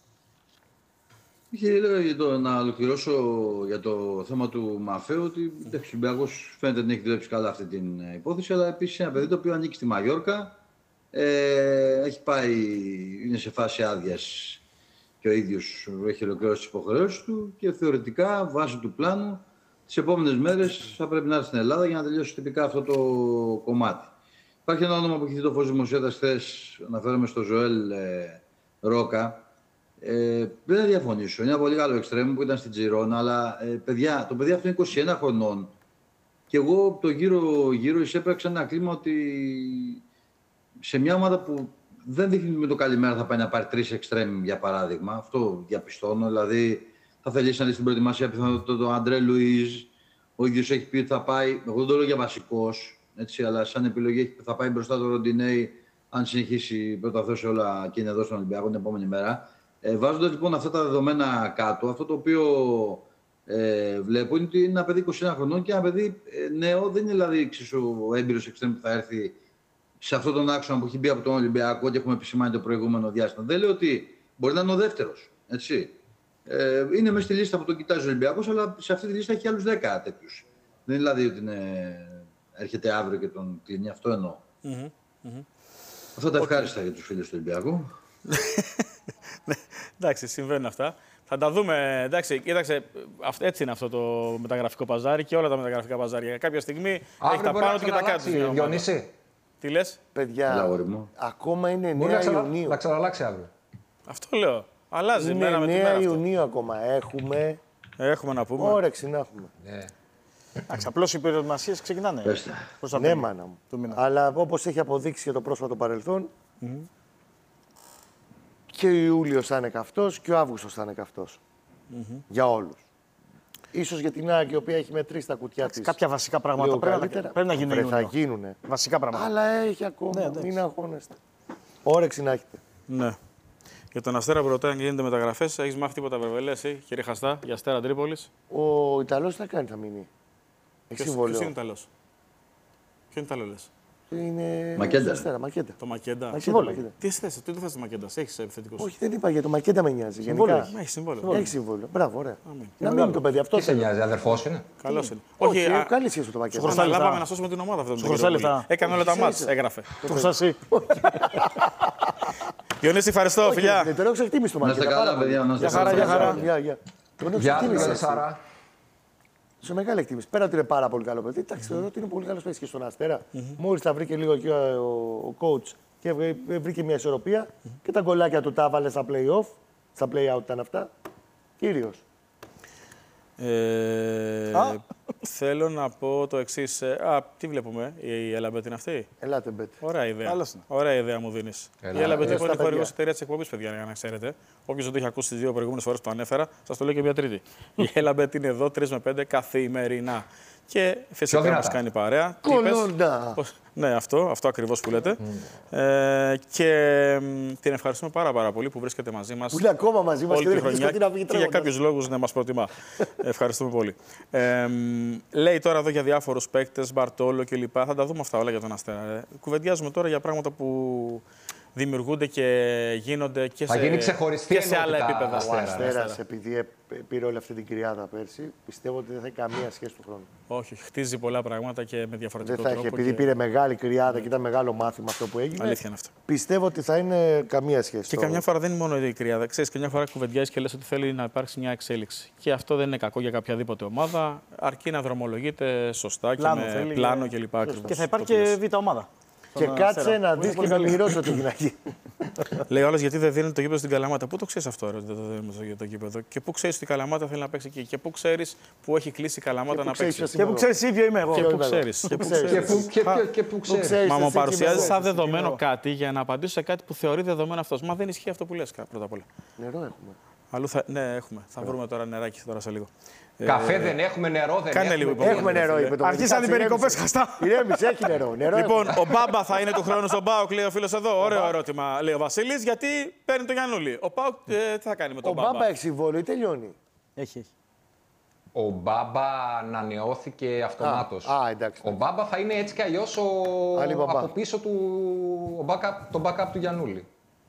Κύριε, για το, να ολοκληρώσω για το θέμα του Μαφαίου, ότι ο Ολυμπιακός φαίνεται να έχει δουλέψει καλά αυτή την υπόθεση, αλλά επίσης ένα παιδί το οποίο ανήκει στη Μαγιόρκα, ε, έχει πάει, είναι σε φάση άδειας και ο ίδιος έχει ολοκληρώσει τις υποχρεώσεις του και θεωρητικά, βάσει του πλάνου, τις επόμενες μέρες θα πρέπει να έρθει στην Ελλάδα για να τελειώσει τυπικά αυτό το κομμάτι. Υπάρχει ένα όνομα που έχει δει το φως δημοσιότητας χθες, αναφέρομαι στο Ζωέλ ε, Ρόκα, Ε, δεν θα διαφωνήσω. Είναι ένα πολύ καλό εξτρέμ που ήταν στην Τζιρόνα, αλλά ε, παιδιά, το παιδί αυτό είναι είκοσι ένα χρονών. Και εγώ το γύρω-γύρω εισέπραξα ένα κλίμα ότι σε μια ομάδα που δεν δείχνει με το καλημέρα θα πάει να πάρει τρεις εξτρέμ, για παράδειγμα. Αυτό διαπιστώνω. Δηλαδή, θα θελήσει να δει στην προετοιμασία πιθανότητα τον Αντρέ Λουίζ. Ο ίδιος έχει πει ότι θα πάει. Εγώ δεν το λέω για βασικός, έτσι, αλλά σαν επιλογή θα πάει μπροστά το Ροντινέι, αν συνεχίσει πρώτα σε όλα και είναι εδώ στον Ολυμπιακό την επόμενη μέρα. Ε, Βάζοντας λοιπόν αυτά τα δεδομένα κάτω, αυτό το οποίο ε, βλέπω είναι ότι είναι ένα παιδί είκοσι ένα χρονών και ένα παιδί ε, νέο, δεν είναι δηλαδή εξίσου ο έμπειρος εξτρέμ που θα έρθει σε αυτόν τον άξονα που έχει μπει από τον Ολυμπιακό και έχουμε επισημάνει το προηγούμενο διάστημα. Δεν λέω ότι μπορεί να είναι ο δεύτερος. Έτσι. Ε, είναι μέσα στη λίστα που τον κοιτάζει ο Ολυμπιακός, αλλά σε αυτή τη λίστα έχει άλλους δέκα τέτοιους. Δεν είναι δηλαδή ότι είναι, έρχεται αύριο και τον κλείνει. Αυτό εννοώ.
Mm-hmm. Mm-hmm.
Αυτά τα ευχάριστα okay. για τους φίλους του Ολυμπιακού.
Εντάξει, συμβαίνουν αυτά. Θα τα δούμε. Εντάξει, κοίταξε, έτσι είναι αυτό το μεταγραφικό παζάρι και όλα τα μεταγραφικά παζάρια. Κάποια στιγμή έχει τα πάνω του και τα κάτω του.
Διονύση.
Τι λες?
Παιδιά, ακόμα είναι εννέα Ιουνίου.
Να ξαναλλάξει αύριο.
Αυτό λέω. Αλλάζει
είναι
μέρα με τη μέρα.
εννέα Ιουνίου ακόμα. Έχουμε.
Έχουμε να πούμε.
Όρεξη να έχουμε.
Ναι. Απλώς οι προετοιμασίες ξεκινάνε.
Ναι, μάνα μου. Αλλά όπως έχει αποδείξει και το πρόσφατο παρελθόν, mm-hmm. και ο Ιούλιος θα είναι καυτός και ο Αύγουστος θα είναι καυτός. Mm-hmm. Για όλους. Ίσως για την ΑΕΚ, η οποία έχει μετρήσει τα κουτιά της.
Κάποια βασικά πράγματα πρέπει να, πρέπει να γίνουν.
Θα γίνουν.
Βασικά πράγματα.
Αλλά έχει ακόμα. Ναι, μην αγχώνεστε. Όρεξη να έχετε.
Ναι. Για τον Αστέρα που ρωτάει αν γίνεται μεταγραφές, έχεις μάθει τίποτα βρεβελέ, εσύ, κύριε Χαστά, για Αστέρα Τρίπολης?
Ο Ιταλός τι θα κάνει, θα μείνει. Έχει συμβόλαιο.
Ποιος είναι Ιταλός? Ποιο είναι Ιταλό, λες?
Είναι.
Μακέντα.
Αστέρα, Μακέντα.
Το Μακέντα.
Μακέντα.
Τι θες, τι θες το Μακέντα, έχεις επιθετικός?
Όχι, δεν είπα για το Μακέντα με νοιάζει. Γενικά.
Έχει συμβόλαιο.
Έχει συμβόλαιο. Μπράβο, ωραία. Να μείνει το παιδί αυτό.
Τι σε νοιάζει, αδερφός είναι?
Καλός είναι.
Όχι, καλή σχέση το Μακέντα.
Αναλάβαμε να σώσουμε την ομάδα αυτό. Έκανε όλα τα μάτς, έγραφε.
Το χρωστάσαι.
Διονύση, ευχαριστώ, φιλιά.
Δεν έχω εκτίμηση το Μακέντα.
Να είστε καλά, παιδιά. Να είστε
χαρά, για χαρά.
Γεια χαρά. Σε μεγάλη εκτίμηση. Πέρα ότι είναι πάρα πολύ καλό παιδί, εντάξει, θεωρώ ότι είναι πολύ καλό παίκτη και στον Αστέρα. Μόλις τα βρήκε λίγο και ο coach και βρήκε μια ισορροπία και τα γκολάκια του τα έβαλε στα play-off. Στα play-out ήταν αυτά. Κύριος.
Ε, θέλω να πω το εξής. Α, τι βλέπουμε, η Ελαμπέτ είναι αυτή?
Ελάτε, Μπέτ.
Ωραία ιδέα. Ωραία ιδέα μου δίνεις. Η Ελαμπέτ είναι χορηγός εταιρεία της εκπομπής, παιδιά, για να ξέρετε. Όποιος δεν το έχει ακούσει τις δύο προηγούμενες φορές που το ανέφερα, σας το λέω και μια τρίτη. Η Ελαμπέτ είναι εδώ τρεις με πέντε καθημερινά. Και φυσικά μας κάνει παρέα.
Κολόντα!
Ναι, αυτό, αυτό ακριβώς που λέτε. Mm. Ε, και την ευχαριστούμε πάρα, πάρα πολύ που βρίσκεται μαζί μας.
Που είναι ακόμα μαζί μας
όλη τη χρονιά και για κάποιους λόγους να μας προτιμά. Ευχαριστούμε πολύ. Ε, λέει τώρα εδώ για διάφορους παίκτες, Μπαρτόλο κλπ. Θα τα δούμε αυτά όλα για τον Αστέρα. Ε. Κουβεντιάζουμε τώρα για πράγματα που δημιουργούνται και γίνονται και
θα
σε,
γίνει ξεχωριστή
και σε άλλα επίπεδα.
Ο Αστέρας, επειδή πήρε όλη αυτή την κρυάδα πέρσι, πιστεύω ότι δεν θα έχει καμία σχέση του χρόνου.
Όχι, χτίζει πολλά πράγματα και με διαφορετικό
δεν θα
τρόπο.
Έχει, επειδή
και...
πήρε μεγάλη κρυάδα και ήταν μεγάλο μάθημα αυτό που έγινε.
Αλήθεια είναι αυτό.
Πιστεύω ότι θα είναι καμία σχέση.
Και το... καμιά φορά δεν είναι μόνο η κρυάδα. Ξέρεις, καμιά φορά κουβεντιάζει και λες ότι θέλει να υπάρξει μια εξέλιξη. Και αυτό δεν είναι κακό για οποιαδήποτε ομάδα, αρκεί να δρομολογείται σωστά και πλάνο, με πλάνο κλπ.
Και θα υπάρχει και β' ομάδα.
Και κάτσε να δεις και να μοιρώσει ό,τι γυναική.
Λέει ο άλλος, γιατί δεν δίνει το γήπεδο στην Καλαμάτα. Πού το ξέρεις αυτό, ρε, δεν το δίνουμε το γήπεδο? Και πού ξέρεις ότι η Καλαμάτα θέλει να παίξει εκεί? Και πού ξέρεις που έχει κλείσει η Καλαμάτα να παίξει?
Και πού ξέρεις ίδιο είμαι εγώ?
Και πού ξέρεις?
Και πού ξέρεις?
Μα μου παρουσιάζει σαν δεδομένο κάτι για να απαντήσω σε κάτι που θεωρεί δεδομένο αυτός. Μα δεν ισχύει αυτό που λες πρώτα απ' όλα.
Νερό έχουμε.
Αλλού θα... Ναι, έχουμε. Θα βρούμε τώρα νεράκι τώρα σε λίγο.
Καφέ ε... δεν έχουμε, νερό δεν
Κάνε
έχουμε.
Λίγο,
έχουμε νερό, είπε το
αρχίσαν οι περικοπές, Χαστά.
Ηρέμησε, έχει νερό. νερό
λοιπόν, ο Μπάμπα θα είναι του χρόνου στον ΠΑΟΚ, λέει ο φίλος εδώ. Ωραίο ερώτημα, λέει ο Βασίλης, γιατί παίρνει τον Γιαννούλη. Ο ΠΑΟΚ ε, τι θα κάνει με τον
ο
Μπάμπα?
Ο Μπάμπα έχει συμβόλαιο ή τελειώνει?
Έχει, έχει.
Ο Μπάμπα ανανεώθηκε αυτομάτως.
Α, α, εντάξει.
Ο Μπάμπα θα είναι έτσι κι αλλιώς ο... από πίσω του ο backup, το backup του Γιαννούλη.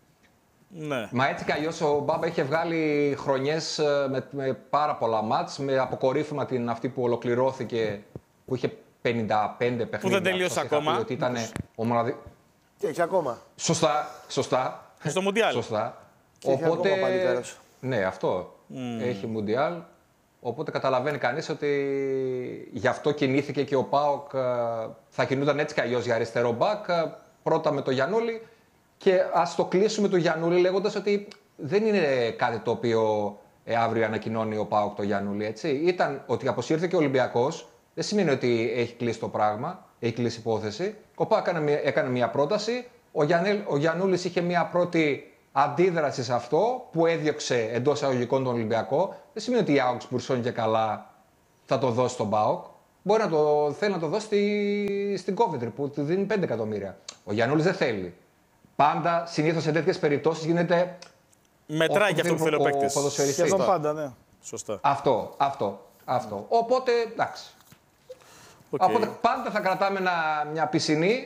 Ναι.
Μα έτσι κι αλλιώς ο Μπάμπα είχε βγάλει χρονιές με, με πάρα πολλά μάτς, με αποκορύφημα την αυτή που ολοκληρώθηκε, που είχε πενήντα πέντε παιχνίδια.
Που δεν τελείωσε ακόμα.
Ότι ήταν ο μοναδι...
Και έχει ακόμα.
Σωστά, σωστά.
Στο Μουντιάλ.
Σωστά.
Και
οπότε,
έχει ακόμα
ναι, αυτό. Mm. Έχει Μουντιάλ. Οπότε καταλαβαίνει κανείς ότι γι' αυτό κινήθηκε και ο ΠΑΟΚ. Θα κινούνταν έτσι κι αλλιώς για αριστερό μπακ. Πρώτα με το Γιαννούλη. Και ας το κλείσουμε το Γιαννούλη λέγοντας ότι δεν είναι κάτι το οποίο ε, αύριο ανακοινώνει ο ΠΑΟΚ το Γιαννούλη. Έτσι. Ήταν ότι αποσύρθηκε ο Ολυμπιακός, δεν σημαίνει ότι έχει κλείσει το πράγμα, έχει κλείσει υπόθεση. Ο ΠΑΟΚ έκανε, έκανε μια πρόταση, ο, Γιαννέλ, ο Γιαννούλης είχε μια πρώτη αντίδραση σε αυτό που έδιωξε εντός εισαγωγικών τον Ολυμπιακό. Δεν σημαίνει ότι η Augsburg σώνει και καλά θα το δώσει στον ΠΑΟΚ. Μπορεί να το θέλει να το δώσει στη, στην Coventry που του δίνει πέντε εκατομμύρια. Ο Γιαννούλης δεν θέλει. Πάντα, συνήθως σε τέτοιες περιπτώσεις γίνεται.
Μετράει και αυτό που θέλει ο παίκτης.
Σχεδόν πάντα, ναι.
Σωστά.
Αυτό, αυτό, αυτό. Οπότε, εντάξει.
Okay.
Οπότε πάντα θα κρατάμε ένα, μια πισινή